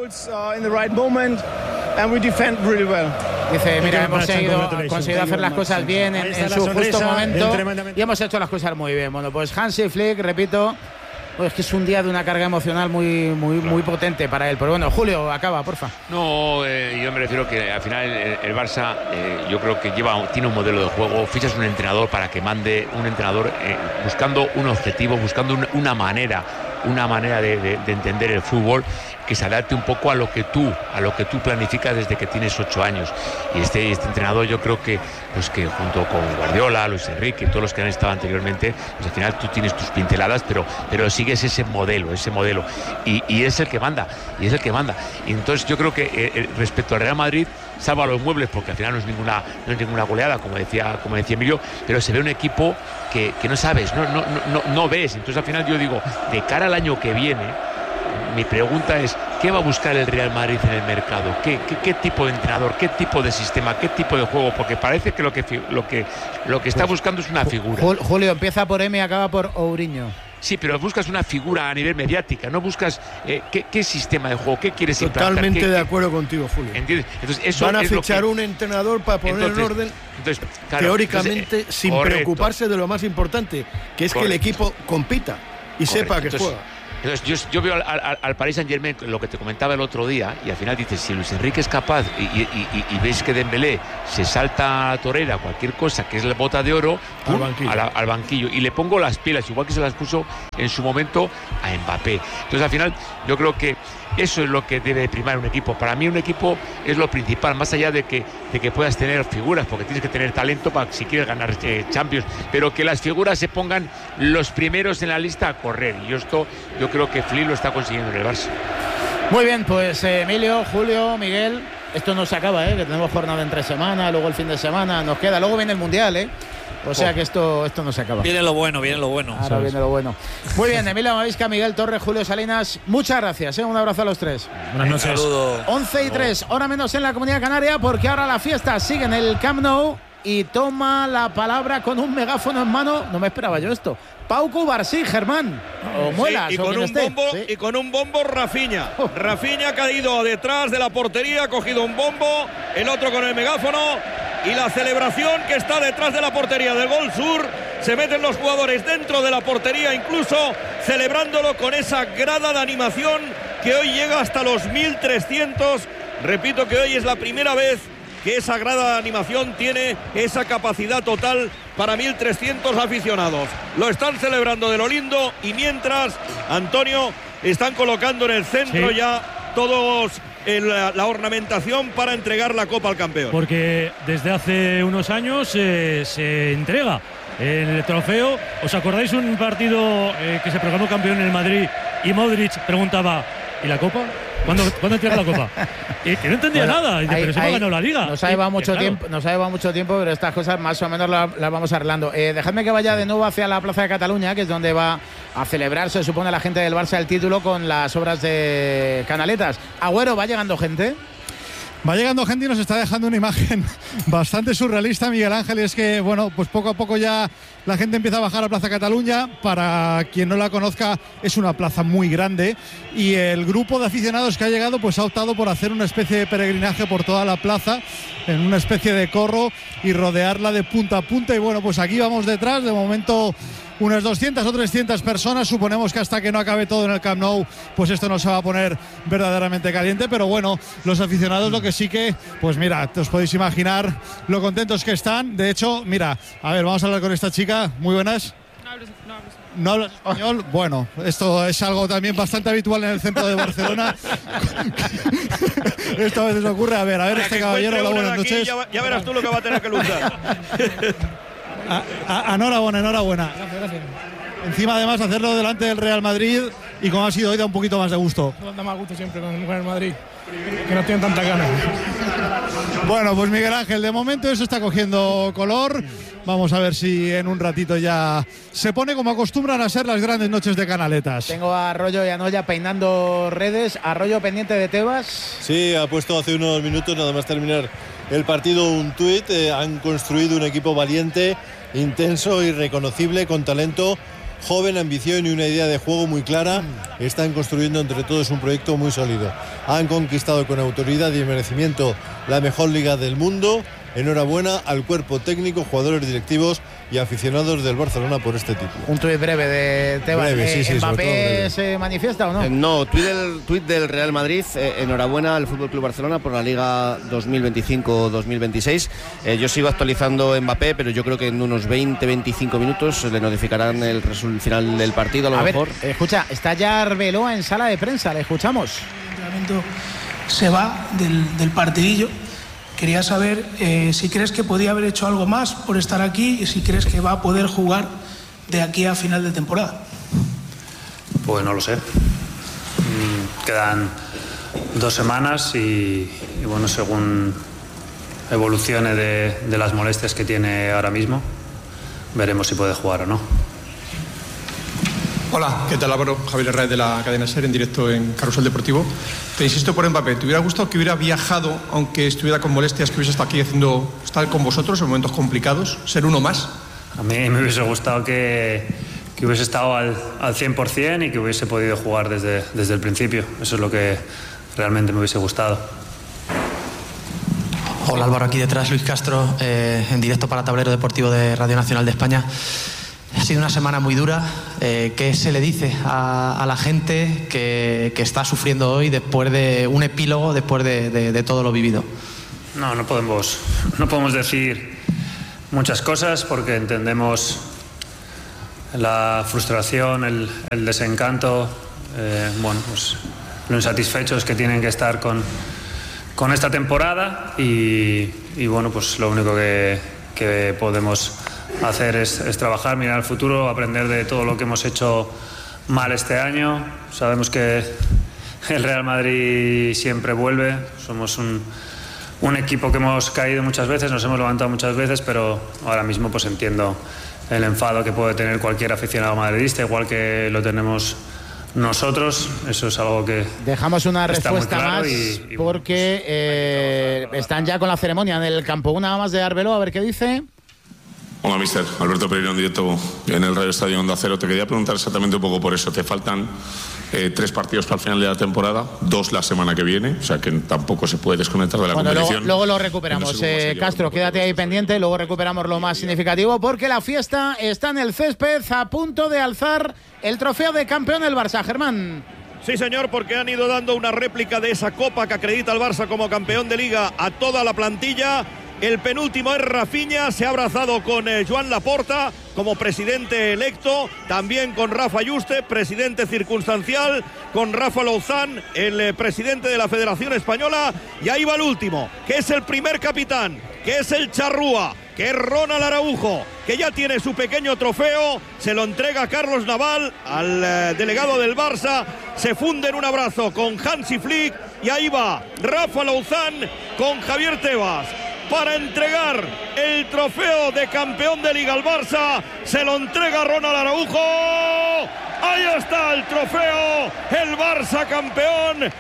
Dice, mira, hemos conseguido hacer las cosas bien en su justo momento y hemos hecho las cosas muy bien. Bueno, pues Hansi Flick, repito, pues es que es un día de una carga emocional muy potente para él. Pero bueno, Julio, acaba, porfa. No, yo me refiero que al final el Barça, yo creo que tiene un modelo de juego. Fichas un entrenador para que mande, un entrenador buscando un objetivo, buscando una manera de entender el fútbol que se adapte un poco a lo que tú planificas desde que tienes 8 años. Y este entrenador, yo creo que pues que junto con Guardiola, Luis Enrique y todos los que han estado anteriormente, pues al final tú tienes tus pinceladas, pero sigues ese modelo y es el que manda, y entonces yo creo que respecto al Real Madrid salva los muebles, porque al final no es ninguna goleada, como decía Emilio, pero se ve un equipo que no sabes, no ves. Entonces al final yo digo, de cara al año que viene, mi pregunta es, ¿qué va a buscar el Real Madrid en el mercado? ¿Qué tipo de entrenador? ¿Qué tipo de sistema? ¿Qué tipo de juego? Porque parece que lo que está buscando es una figura. Julio, empieza por M y acaba por Ourinho. Sí, pero buscas una figura a nivel mediática, no buscas qué sistema de juego, qué quieres implantar. Totalmente de acuerdo contigo, Julio. ¿Entiendes? Entonces, eso van a es fichar lo que... un entrenador para poner en orden, claro, teóricamente, sin correcto. preocuparse de lo más importante, que es que el equipo compita y sepa que juega. Entonces yo veo al Paris Saint-Germain, lo que te comentaba el otro día, y al final dices, si Luis Enrique es capaz y ves que Dembélé se salta a torera, cualquier cosa que es la bota de oro, al banquillo, y le pongo las pilas, igual que se las puso en su momento a Mbappé. Entonces al final yo creo que eso es lo que debe primar un equipo. Para mí un equipo es lo principal, más allá de que puedas tener figuras, porque tienes que tener talento para si quieres ganar Champions, pero que las figuras se pongan los primeros en la lista a correr. Y yo creo que Flick lo está consiguiendo en el Barça. Muy bien, pues Emilio, Julio, Miguel, esto no se acaba, que tenemos jornada entre semana, luego el fin de semana nos queda, luego viene el Mundial, o sea que esto no se acaba. Viene lo bueno. Ahora ¿sabes? viene lo bueno. Muy bien, Emilio Mavisca, Miguel Torres, Julio Salinas, muchas gracias, un abrazo a los tres. Buenas noches. Un saludo. 11:03, hora menos en la Comunidad Canaria, porque ahora la fiesta sigue en el Camp Nou y toma la palabra con un megáfono en mano, no me esperaba yo esto, Pau Cubarsí, Germán, o Muelas, sí, y con un bombo Rafinha. Rafinha ha caído detrás de la portería, ha cogido un bombo, el otro con el megáfono, y la celebración que está detrás de la portería del Gol Sur. Se meten los jugadores dentro de la portería, incluso celebrándolo con esa grada de animación que hoy llega hasta los 1.300. Repito que hoy es la primera vez que esa grada de animación tiene esa capacidad total para 1.300 aficionados. Lo están celebrando de lo lindo, y mientras, Antonio, están colocando en el centro ya todos la ornamentación para entregar la Copa al campeón. Porque desde hace unos años se entrega el trofeo. ¿Os acordáis un partido que se proclamó campeón en el Madrid y Modric preguntaba, ¿y la Copa? ¿Cuándo entrega la Copa? Y que no entendía nada, pero se ha ganado la Liga. Nos ha llevado mucho tiempo, pero estas cosas más o menos las vamos arreglando. Dejadme que vaya de nuevo hacia la Plaza de Cataluña, que es donde va a celebrar, se supone, la gente del Barça el título con las obras de Canaletas. Agüero, ¿va llegando gente? Va llegando gente y nos está dejando una imagen bastante surrealista, Miguel Ángel, y es que, bueno, pues poco a poco ya la gente empieza a bajar a Plaza Cataluña. Para quien no la conozca, es una plaza muy grande, y el grupo de aficionados que ha llegado pues ha optado por hacer una especie de peregrinaje por toda la plaza, en una especie de corro, y rodearla de punta a punta. Y bueno, pues aquí vamos detrás, de momento unas 200 o 300 personas. Suponemos que hasta que no acabe todo en el Camp Nou, pues esto no se va a poner verdaderamente caliente. Pero bueno, los aficionados, lo que sí que, pues mira, os podéis imaginar lo contentos que están. De hecho, mira, a ver, vamos a hablar con esta chica. Muy buenas. ¿No hablas español? Bueno, esto es algo también bastante habitual en el centro de Barcelona. Esto a veces ocurre. A ver, este caballero, hola, buenas noches. Ya verás tú lo que va a tener que luchar. Enhorabuena. Gracias. Encima, además, hacerlo delante del Real Madrid, y como ha sido hoy, da un poquito más de gusto. Da más gusto siempre con el Madrid, que no tienen tanta ganas. Bueno, pues Miguel Ángel, de momento eso está cogiendo color. Vamos a ver si en un ratito ya se pone como acostumbran a ser las grandes noches de Canaletas. Tengo a Arroyo y a Noya peinando redes. Arroyo pendiente de Tebas. Sí, ha puesto hace unos minutos, nada más terminar el partido, un tuit. Han construido un equipo valiente, intenso y reconocible, con talento, joven, ambición y una idea de juego muy clara. Están construyendo entre todos un proyecto muy sólido. Han conquistado con autoridad y merecimiento la mejor liga del mundo. Enhorabuena al cuerpo técnico, jugadores directivos y aficionados del Barcelona por este título. Un tuit breve de Tebas. Sí, ¿Mbappé se manifiesta o no? No, tuit del Real Madrid. Enhorabuena al Fútbol Club Barcelona por la Liga 2025-2026. Yo sigo actualizando Mbappé, pero yo creo que en unos 20-25 minutos le notificarán el final del partido, a lo mejor. Escucha, está ya Arbeloa en sala de prensa, le escuchamos. El entrenamiento se va del partidillo. Quería saber si crees que podía haber hecho algo más por estar aquí, y si crees que va a poder jugar de aquí a final de temporada. Pues no lo sé. Quedan 2 semanas y bueno, según evolucione de las molestias que tiene ahora mismo, veremos si puede jugar o no. Hola, ¿qué tal, Álvaro? Javier Herrera de la cadena SER en directo en Carrusel Deportivo. Te insisto por Mbappé, ¿te hubiera gustado que hubiera viajado, aunque estuviera con molestias, que hubiese estado aquí estar con vosotros en momentos complicados, ser uno más? A mí me hubiese gustado que hubiese estado al 100% y que hubiese podido jugar desde el principio. Eso es lo que realmente me hubiese gustado. Hola, Álvaro, aquí detrás Luis Castro, en directo para Tablero Deportivo de Radio Nacional de España. Ha sido una semana muy dura. ¿Qué se le dice a la gente que está sufriendo hoy después de un epílogo, después de todo lo vivido? No podemos decir muchas cosas porque entendemos la frustración, el desencanto, pues lo insatisfechos que tienen que estar con esta temporada y bueno, pues lo único que podemos hacer es trabajar, mirar al futuro, aprender de todo lo que hemos hecho mal este año. Sabemos que el Real Madrid siempre vuelve, somos un equipo que hemos caído muchas veces, nos hemos levantado muchas veces, pero ahora mismo pues entiendo el enfado que puede tener cualquier aficionado madridista, igual que lo tenemos nosotros. Eso es algo que dejamos una respuesta claro más porque están ya con la ceremonia en el campo. Una más de Arbeloa, a ver qué dice. Hola, mister. Alberto Pereiro en directo en el Radio Estadio Onda Cero. Te quería preguntar exactamente un poco por eso. Te faltan 3 partidos para el final de la temporada, 2 la semana que viene, o sea que tampoco se puede desconectar de la competición. Luego lo recuperamos. No sé Castro, quédate ahí pendiente, luego recuperamos lo más significativo porque la fiesta está en el césped a punto de alzar el trofeo de campeón del Barça. Germán. Sí, señor, porque han ido dando una réplica de esa copa que acredita al Barça como campeón de Liga a toda la plantilla. El penúltimo es Rafinha, se ha abrazado con Joan Laporta como presidente electo, también con Rafa Yuste, presidente circunstancial, con Rafa Louzán, el presidente de la Federación Española, y ahí va el último, que es el primer capitán, que es el charrúa, que es Ronald Araujo, que ya tiene su pequeño trofeo, se lo entrega a Carlos Naval, al delegado del Barça, se funde en un abrazo con Hansi Flick, y ahí va Rafa Louzán con Javier Tebas para entregar el trofeo de campeón de Liga al Barça. Se lo entrega Ronald Araujo. Ahí está el trofeo, el Barça campeón,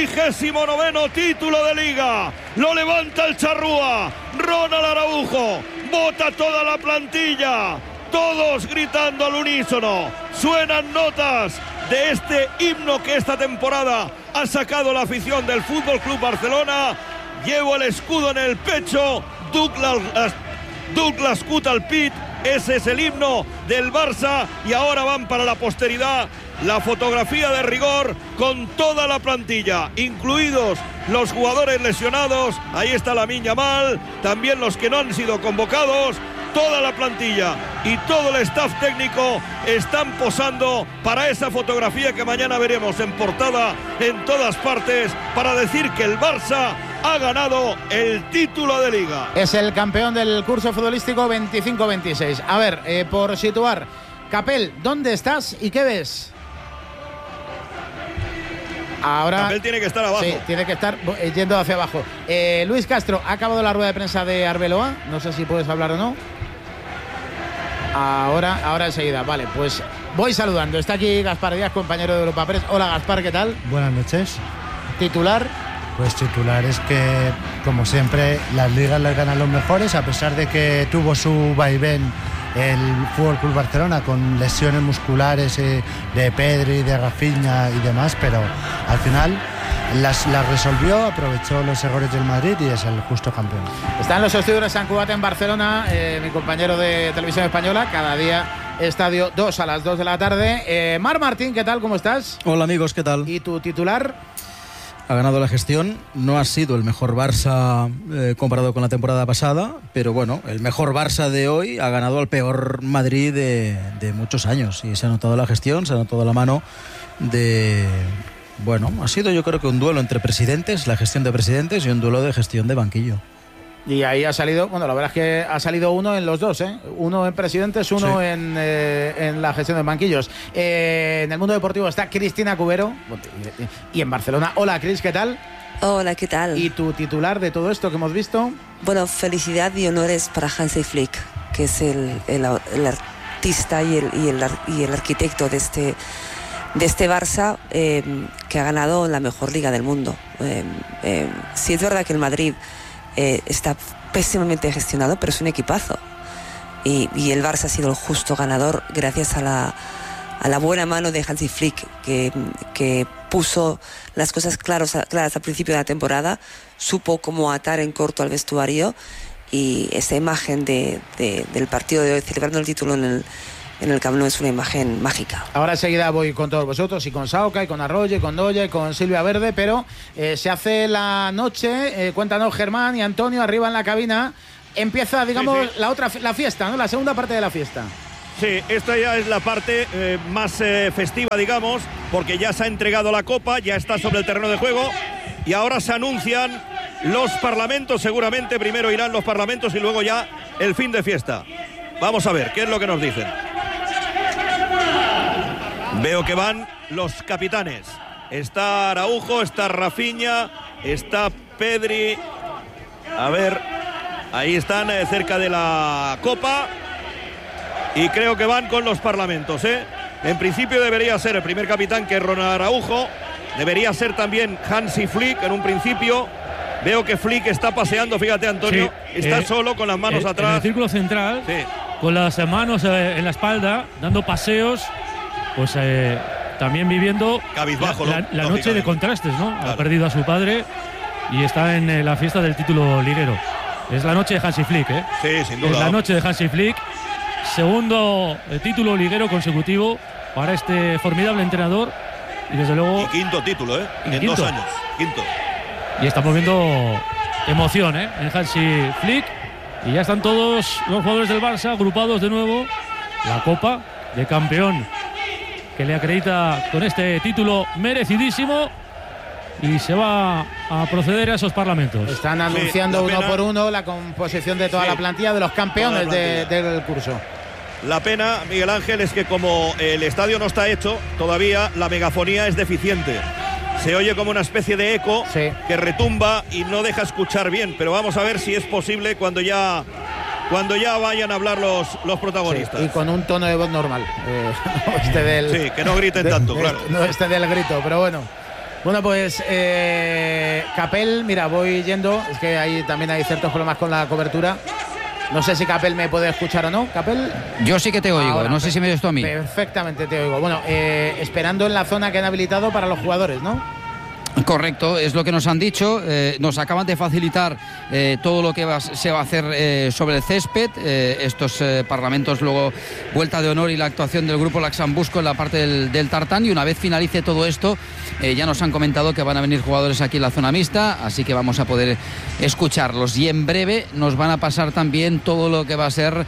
29º título de Liga. Lo levanta el charrúa, Ronald Araujo, vota toda la plantilla, todos gritando al unísono. Suenan notas de este himno que esta temporada ha sacado la afición del Fútbol Club Barcelona. Llevo el escudo en el pecho, Douglas Cut al pit, ese es el himno del Barça y ahora van para la posteridad la fotografía de rigor con toda la plantilla, incluidos los jugadores lesionados, ahí está Lamine Yamal, también los que no han sido convocados. Toda la plantilla y todo el staff técnico están posando para esa fotografía que mañana veremos en portada en todas partes para decir que el Barça ha ganado el título de Liga. Es el campeón del curso futbolístico 25-26. A ver, por situar, Capel, ¿dónde estás y qué ves? Ahora Capel tiene que estar abajo. Sí, tiene que estar yendo hacia abajo. Luis Castro, ha acabado la rueda de prensa de Arbeloa. No sé si puedes hablar o no. Ahora enseguida. Vale, pues voy saludando. Está aquí Gaspar Díaz, compañero de Europa Press. Hola, Gaspar, ¿qué tal? Buenas noches. ¿Titular? Pues titular es que, como siempre, las ligas las ganan los mejores, a pesar de que tuvo su vaivén el Fútbol Club Barcelona con lesiones musculares de Pedri, de Rafinha y demás, pero al final las resolvió, aprovechó los errores del Madrid y es el justo campeón. Está en los estudios de Sant Cugat en Barcelona, mi compañero de Televisión Española, cada día Estadio 2 a las 2 de la tarde. Marc Martín, ¿qué tal? ¿Cómo estás? Hola amigos, ¿qué tal? ¿Y tu titular? Ha ganado la gestión, no ha sido el mejor Barça comparado con la temporada pasada, pero bueno, el mejor Barça de hoy ha ganado al peor Madrid de muchos años y se ha notado la gestión, se ha notado la mano de... Bueno, ha sido yo creo que un duelo entre presidentes, la gestión de presidentes y un duelo de gestión de banquillo. Y ahí ha salido, bueno, la verdad es que ha salido uno en los dos, ¿eh? Uno en presidentes, uno sí. en la gestión de banquillos. En el mundo deportivo está Cristina Cubero y en Barcelona. Hola, Cris, ¿qué tal? Hola, ¿qué tal? ¿Y tu titular de todo esto que hemos visto? Bueno, felicidad y honores para Hansi Flick, que es el artista y el arquitecto de este Barça, que ha ganado la mejor liga del mundo. Sí es verdad que el Madrid está pésimamente gestionado, pero es un equipazo. Y el Barça ha sido el justo ganador gracias a la buena mano de Hansi Flick, que puso las cosas claras al principio de la temporada, supo cómo atar en corto al vestuario, y esa imagen del partido de hoy, celebrando el título en el Camp Nou, es una imagen mágica. Ahora enseguida voy con todos vosotros, y con Sauca, y con Arroyo, y con Doya, y con Silvia Verde, pero se hace la noche. Cuéntanos, Germán y Antonio, arriba en la cabina. Empieza, digamos, la fiesta, ¿no? La segunda parte de la fiesta. Sí, esta ya es la parte más festiva, digamos, porque ya se ha entregado la copa, ya está sobre el terreno de juego, y ahora se anuncian los parlamentos. Seguramente primero irán los parlamentos y luego ya el fin de fiesta. Vamos a ver qué es lo que nos dicen. Veo que van los capitanes. Está Araujo, está Rafinha, está Pedri. A ver, ahí están cerca de la copa. Y creo que van con los parlamentos, ¿eh? En principio debería ser el primer capitán, que es Ronald Araujo. Debería ser también Hansi Flick en un principio. Veo que Flick está paseando, fíjate, Antonio. Sí, está solo con las manos atrás. En el círculo central, sí, con las manos en la espalda, dando paseos, pues también viviendo cabizbajo, la noche de contrastes, ¿no? Claro. Ha perdido a su padre y está en la fiesta del título liguero. Es la noche de Hansi Flick, ¿eh? Sí, sin duda. Es la noche de Hansi Flick. Segundo título liguero consecutivo para este formidable entrenador. Y desde luego. Y quinto título, ¿eh? En 2 años. Quinto. Y estamos viendo emoción, ¿eh? En Hansi Flick. Y ya están todos los jugadores del Barça agrupados de nuevo. La copa de campeón que le acredita con este título merecidísimo. Y se va a proceder a esos parlamentos. Están anunciando uno por uno la composición de toda la plantilla de los campeones del curso. La pena, Miguel Ángel, es que como el estadio no está hecho todavía, la megafonía es deficiente. Se oye como una especie de eco que retumba y no deja escuchar bien. Pero vamos a ver si es posible cuando ya vayan a hablar los protagonistas. Sí, y con un tono de voz normal. Sí, que no griten tanto, claro. No del grito, pero bueno. Bueno, pues Capel, mira, voy yendo. Es que también hay ciertos problemas con la cobertura. No sé si Capel me puede escuchar o no. Capel. Yo sí que te oigo, ahora, no sé si me oyes tú a mí. Perfectamente te oigo. Bueno, esperando en la zona que han habilitado para los jugadores, ¿no? Correcto, es lo que nos han dicho. Nos acaban de facilitar todo lo que se va a hacer sobre el césped. Estos parlamentos, luego vuelta de honor y la actuación del grupo Laxambusco en la parte del tartán. Y una vez finalice todo esto, ya nos han comentado que van a venir jugadores aquí en la zona mixta, así que vamos a poder escucharlos. Y en breve nos van a pasar también todo lo que va a ser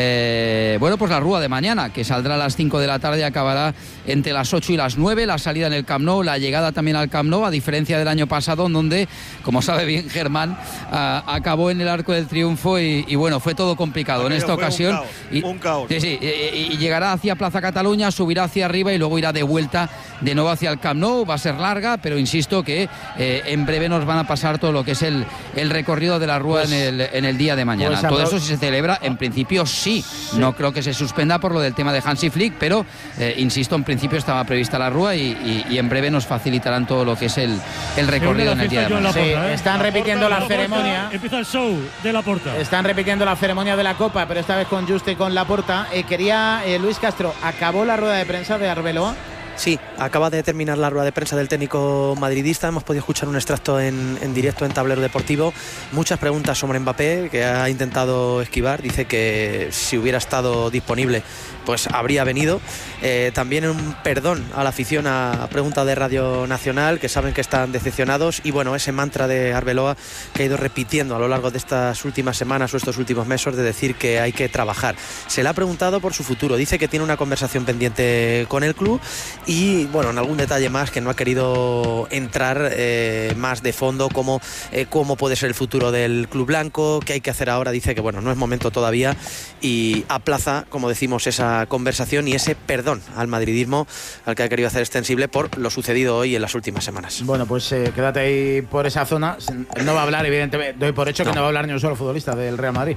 pues la rúa de mañana, que saldrá a las 5 de la tarde y acabará entre las 8 y las 9. La salida en el Camp Nou, la llegada también al Camp Nou, a diferencia del año pasado, en donde, como sabe bien Germán, acabó en el Arco del Triunfo y bueno, fue todo complicado. En esta ocasión un caos. Sí, y llegará hacia Plaza Cataluña, subirá hacia arriba y luego irá de vuelta de nuevo hacia el Camp Nou. Va a ser larga, pero insisto que en breve nos van a pasar todo lo que es el recorrido de la rúa en el día de mañana. Todo eso, si se celebra, en principio sí. No creo que se suspenda por lo del tema de Hansi Flick, pero insisto, en principio estaba prevista la rúa y en breve nos facilitarán todo lo que es el recorrido en el día de mañana. Sí, están repitiendo la ceremonia. Empieza el show de Laporta. Están repitiendo la ceremonia de la Copa, pero esta vez con Juste y con Laporta. Quería Luis Castro, ¿acabó la rueda de prensa de Arbeloa? Sí, acaba de terminar la rueda de prensa del técnico madridista. Hemos podido escuchar un extracto en directo en Tablero Deportivo. Muchas preguntas sobre Mbappé, que ha intentado esquivar. Dice que si hubiera estado disponible, pues habría venido. También un perdón a la afición a pregunta de Radio Nacional, que saben que están decepcionados. Y bueno, ese mantra de Arbeloa que ha ido repitiendo a lo largo de estas últimas semanas o estos últimos meses, de decir que hay que trabajar. Se le ha preguntado por su futuro. Dice que tiene una conversación pendiente con el club. Y bueno, en algún detalle más que no ha querido entrar más de fondo, cómo puede ser el futuro del club blanco, qué hay que hacer ahora. Dice que bueno, no es momento todavía y aplaza, como decimos, esa conversación y ese perdón al madridismo al que ha querido hacer extensible por lo sucedido hoy en las últimas semanas. Bueno, pues quédate ahí por esa zona. No va a hablar, evidentemente, doy por hecho que no va a hablar ni un solo futbolista del Real Madrid.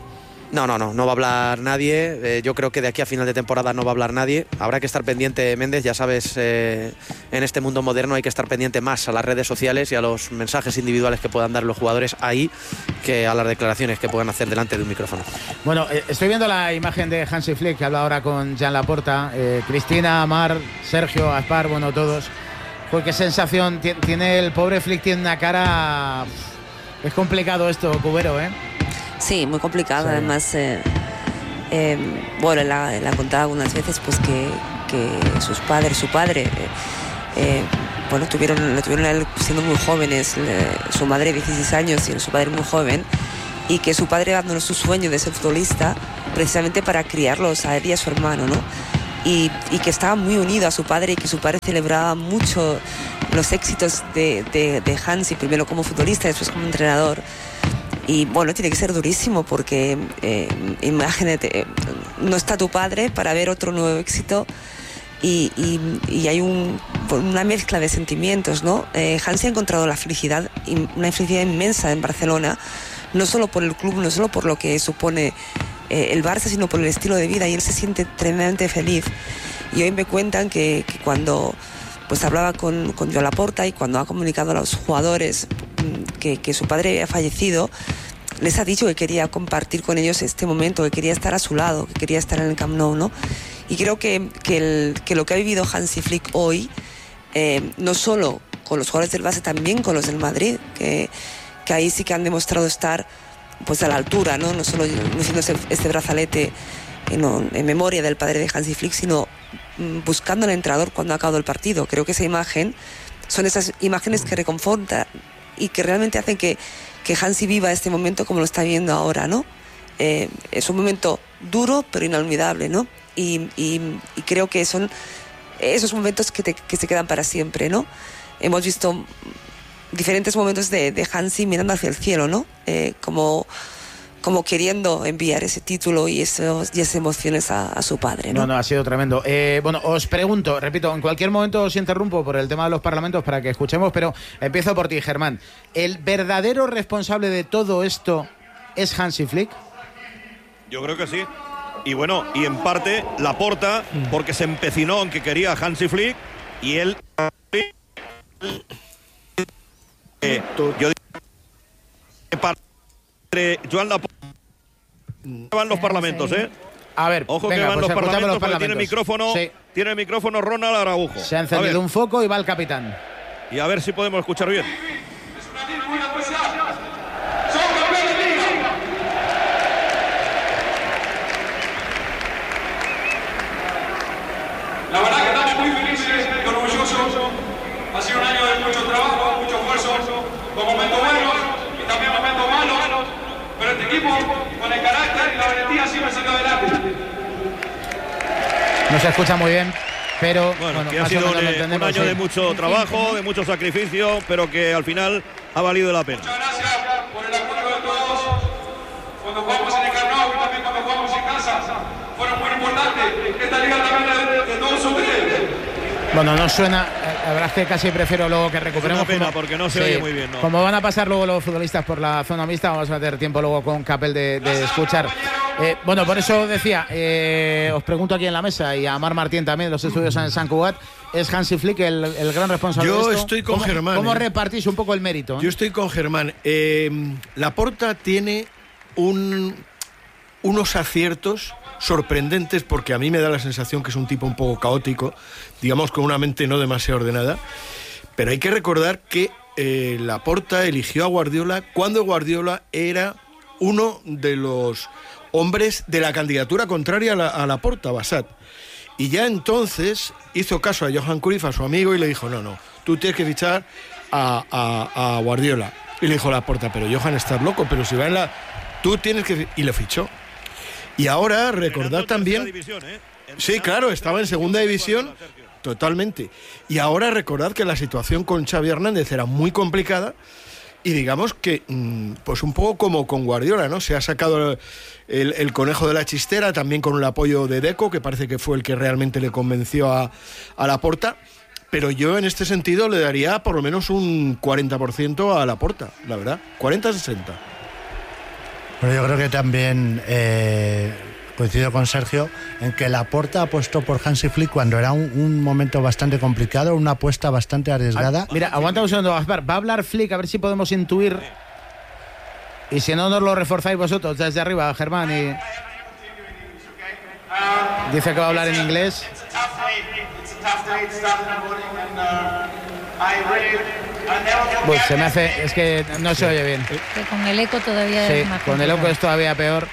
No va a hablar nadie. Yo creo que de aquí a final de temporada no va a hablar nadie. Habrá que estar pendiente, Méndez, ya sabes, en este mundo moderno hay que estar pendiente más a las redes sociales y a los mensajes individuales que puedan dar los jugadores ahí que a las declaraciones que puedan hacer delante de un micrófono. Bueno, estoy viendo la imagen de Hansi Flick, que habla ahora con Joan Laporta, Cristina, Mar, Sergio, Aspar, bueno, todos. Pues qué sensación tiene el pobre Flick, tiene una cara... Es complicado esto, Cubero, ¿eh? Sí, muy complicado. Sí. Además, bueno, él ha contado algunas veces pues que su padre, bueno, lo tuvieron a él siendo muy jóvenes, su madre 16 años y su padre muy joven, y que su padre abandonó su sueño de ser futbolista precisamente para criarlos a él y a su hermano, ¿no? Y que estaba muy unido a su padre y que su padre celebraba mucho los éxitos de Hansi, primero como futbolista, después como entrenador. Y bueno, tiene que ser durísimo porque imagínate, no está tu padre para ver otro nuevo éxito y hay una mezcla de sentimientos, ¿no? Hansi ha encontrado la felicidad, una felicidad inmensa en Barcelona, no solo por el club, no solo por lo que supone el Barça, sino por el estilo de vida, y él se siente tremendamente feliz. Y hoy me cuentan que cuando pues hablaba con Joan Laporta y cuando ha comunicado a los jugadores que su padre había fallecido, les ha dicho que quería compartir con ellos este momento, que quería estar a su lado, que quería estar en el Camp Nou, ¿no? Y creo que lo que ha vivido Hansi Flick hoy, no solo con los jugadores del Barça, también con los del Madrid, que ahí sí que han demostrado estar pues a la altura, no solo luciendo este brazalete en memoria del padre de Hansi Flick, sino buscando al entrenador cuando ha acabado el partido. Creo que esa imagen son esas imágenes que reconfortan y que realmente hacen que Hansi viva este momento como lo está viviendo ahora, ¿no? Es un momento duro pero inolvidable, ¿no? Y creo que son esos momentos que se quedan para siempre, ¿no? Hemos visto diferentes momentos de Hansi mirando hacia el cielo, ¿no? Como queriendo enviar ese título y esas emociones a su padre, ¿no? No, ha sido tremendo. Bueno, os pregunto, repito, en cualquier momento os interrumpo por el tema de los parlamentos para que escuchemos, pero empiezo por ti, Germán. ¿El verdadero responsable de todo esto es Hansi Flick? Yo creo que sí. Y bueno, y en parte Laporta, porque se empecinó en que quería a Hansi Flick y él... yo digo que para Joan Laporta van los parlamentos, ¿eh? A ver, ojo, venga, que van pues los parlamentos, porque sí. Tiene el micrófono Ronald Araujo. Se ha encendido un foco y va el capitán. Y a ver si podemos escuchar bien. La verdad que estamos muy felices y orgullosos. Ha sido un año de mucho trabajo, mucho esfuerzo, con momentos buenos y también momentos malos, pero este equipo, con el carácter y la valentía, siempre salió adelante. No se escucha muy bien, pero bueno, que ha sido un año de mucho trabajo, de mucho sacrificio, pero que al final ha valido la pena. Muchas gracias por el apoyo de todos. Cuando jugamos en el Camp Nou y también cuando jugamos en casa, fueron muy importantes. Esta liga también de todos ustedes. Bueno, no suena, la verdad es que casi prefiero luego que recuperemos. Es una pena porque no se oye muy bien, ¿no? Como van a pasar luego los futbolistas por la zona mixta, vamos a tener tiempo luego con Capel de escuchar. Bueno, por eso decía, os pregunto aquí en la mesa y a Mar Martín también, de los estudios en Sant Cugat, ¿es Hansi Flick el gran responsable de esto? Yo estoy con Germán. ¿Cómo repartís un poco el mérito? Yo estoy con Germán. Laporta tiene unos aciertos sorprendentes, porque a mí me da la sensación que es un tipo un poco caótico, digamos con una mente no demasiado ordenada, pero hay que recordar que Laporta eligió a Guardiola cuando Guardiola era uno de los hombres de la candidatura contraria a Laporta, Bassat, y ya entonces hizo caso a Johan Cruyff, a su amigo, y le dijo, no, tú tienes que fichar a Guardiola. Y le dijo Laporta, pero Johan, estás loco, pero si va en la... Tú tienes que... Y lo fichó. Y ahora recordad también... Sí, claro, estaba en segunda división, totalmente. Y ahora recordad que la situación con Xavi Hernández era muy complicada y digamos que, pues un poco como con Guardiola, ¿no? Se ha sacado el conejo de la chistera, también con el apoyo de Deco, que parece que fue el que realmente le convenció a Laporta. Pero yo en este sentido le daría por lo menos un 40% a Laporta, la verdad. 40-60. Pero yo creo que también coincido con Sergio en que Laporta apostó por Hansi Flick cuando era un momento bastante complicado, una apuesta bastante arriesgada. Mira, aguanta un segundo, Gaspar. Va a hablar Flick, a ver si podemos intuir. Y si no, nos lo reforzáis vosotros desde arriba, Germán. Y dice que va a hablar en inglés. Pues se me hace, es que no se oye bien. Que con el eco todavía sí, es más con el eco es todavía peor.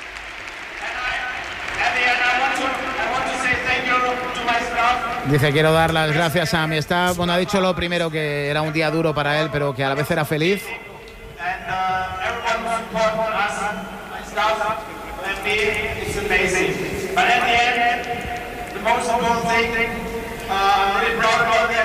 Dice, quiero dar las gracias a mi staff. Bueno, ha dicho lo primero, que era un día duro para él, pero que a la vez era feliz.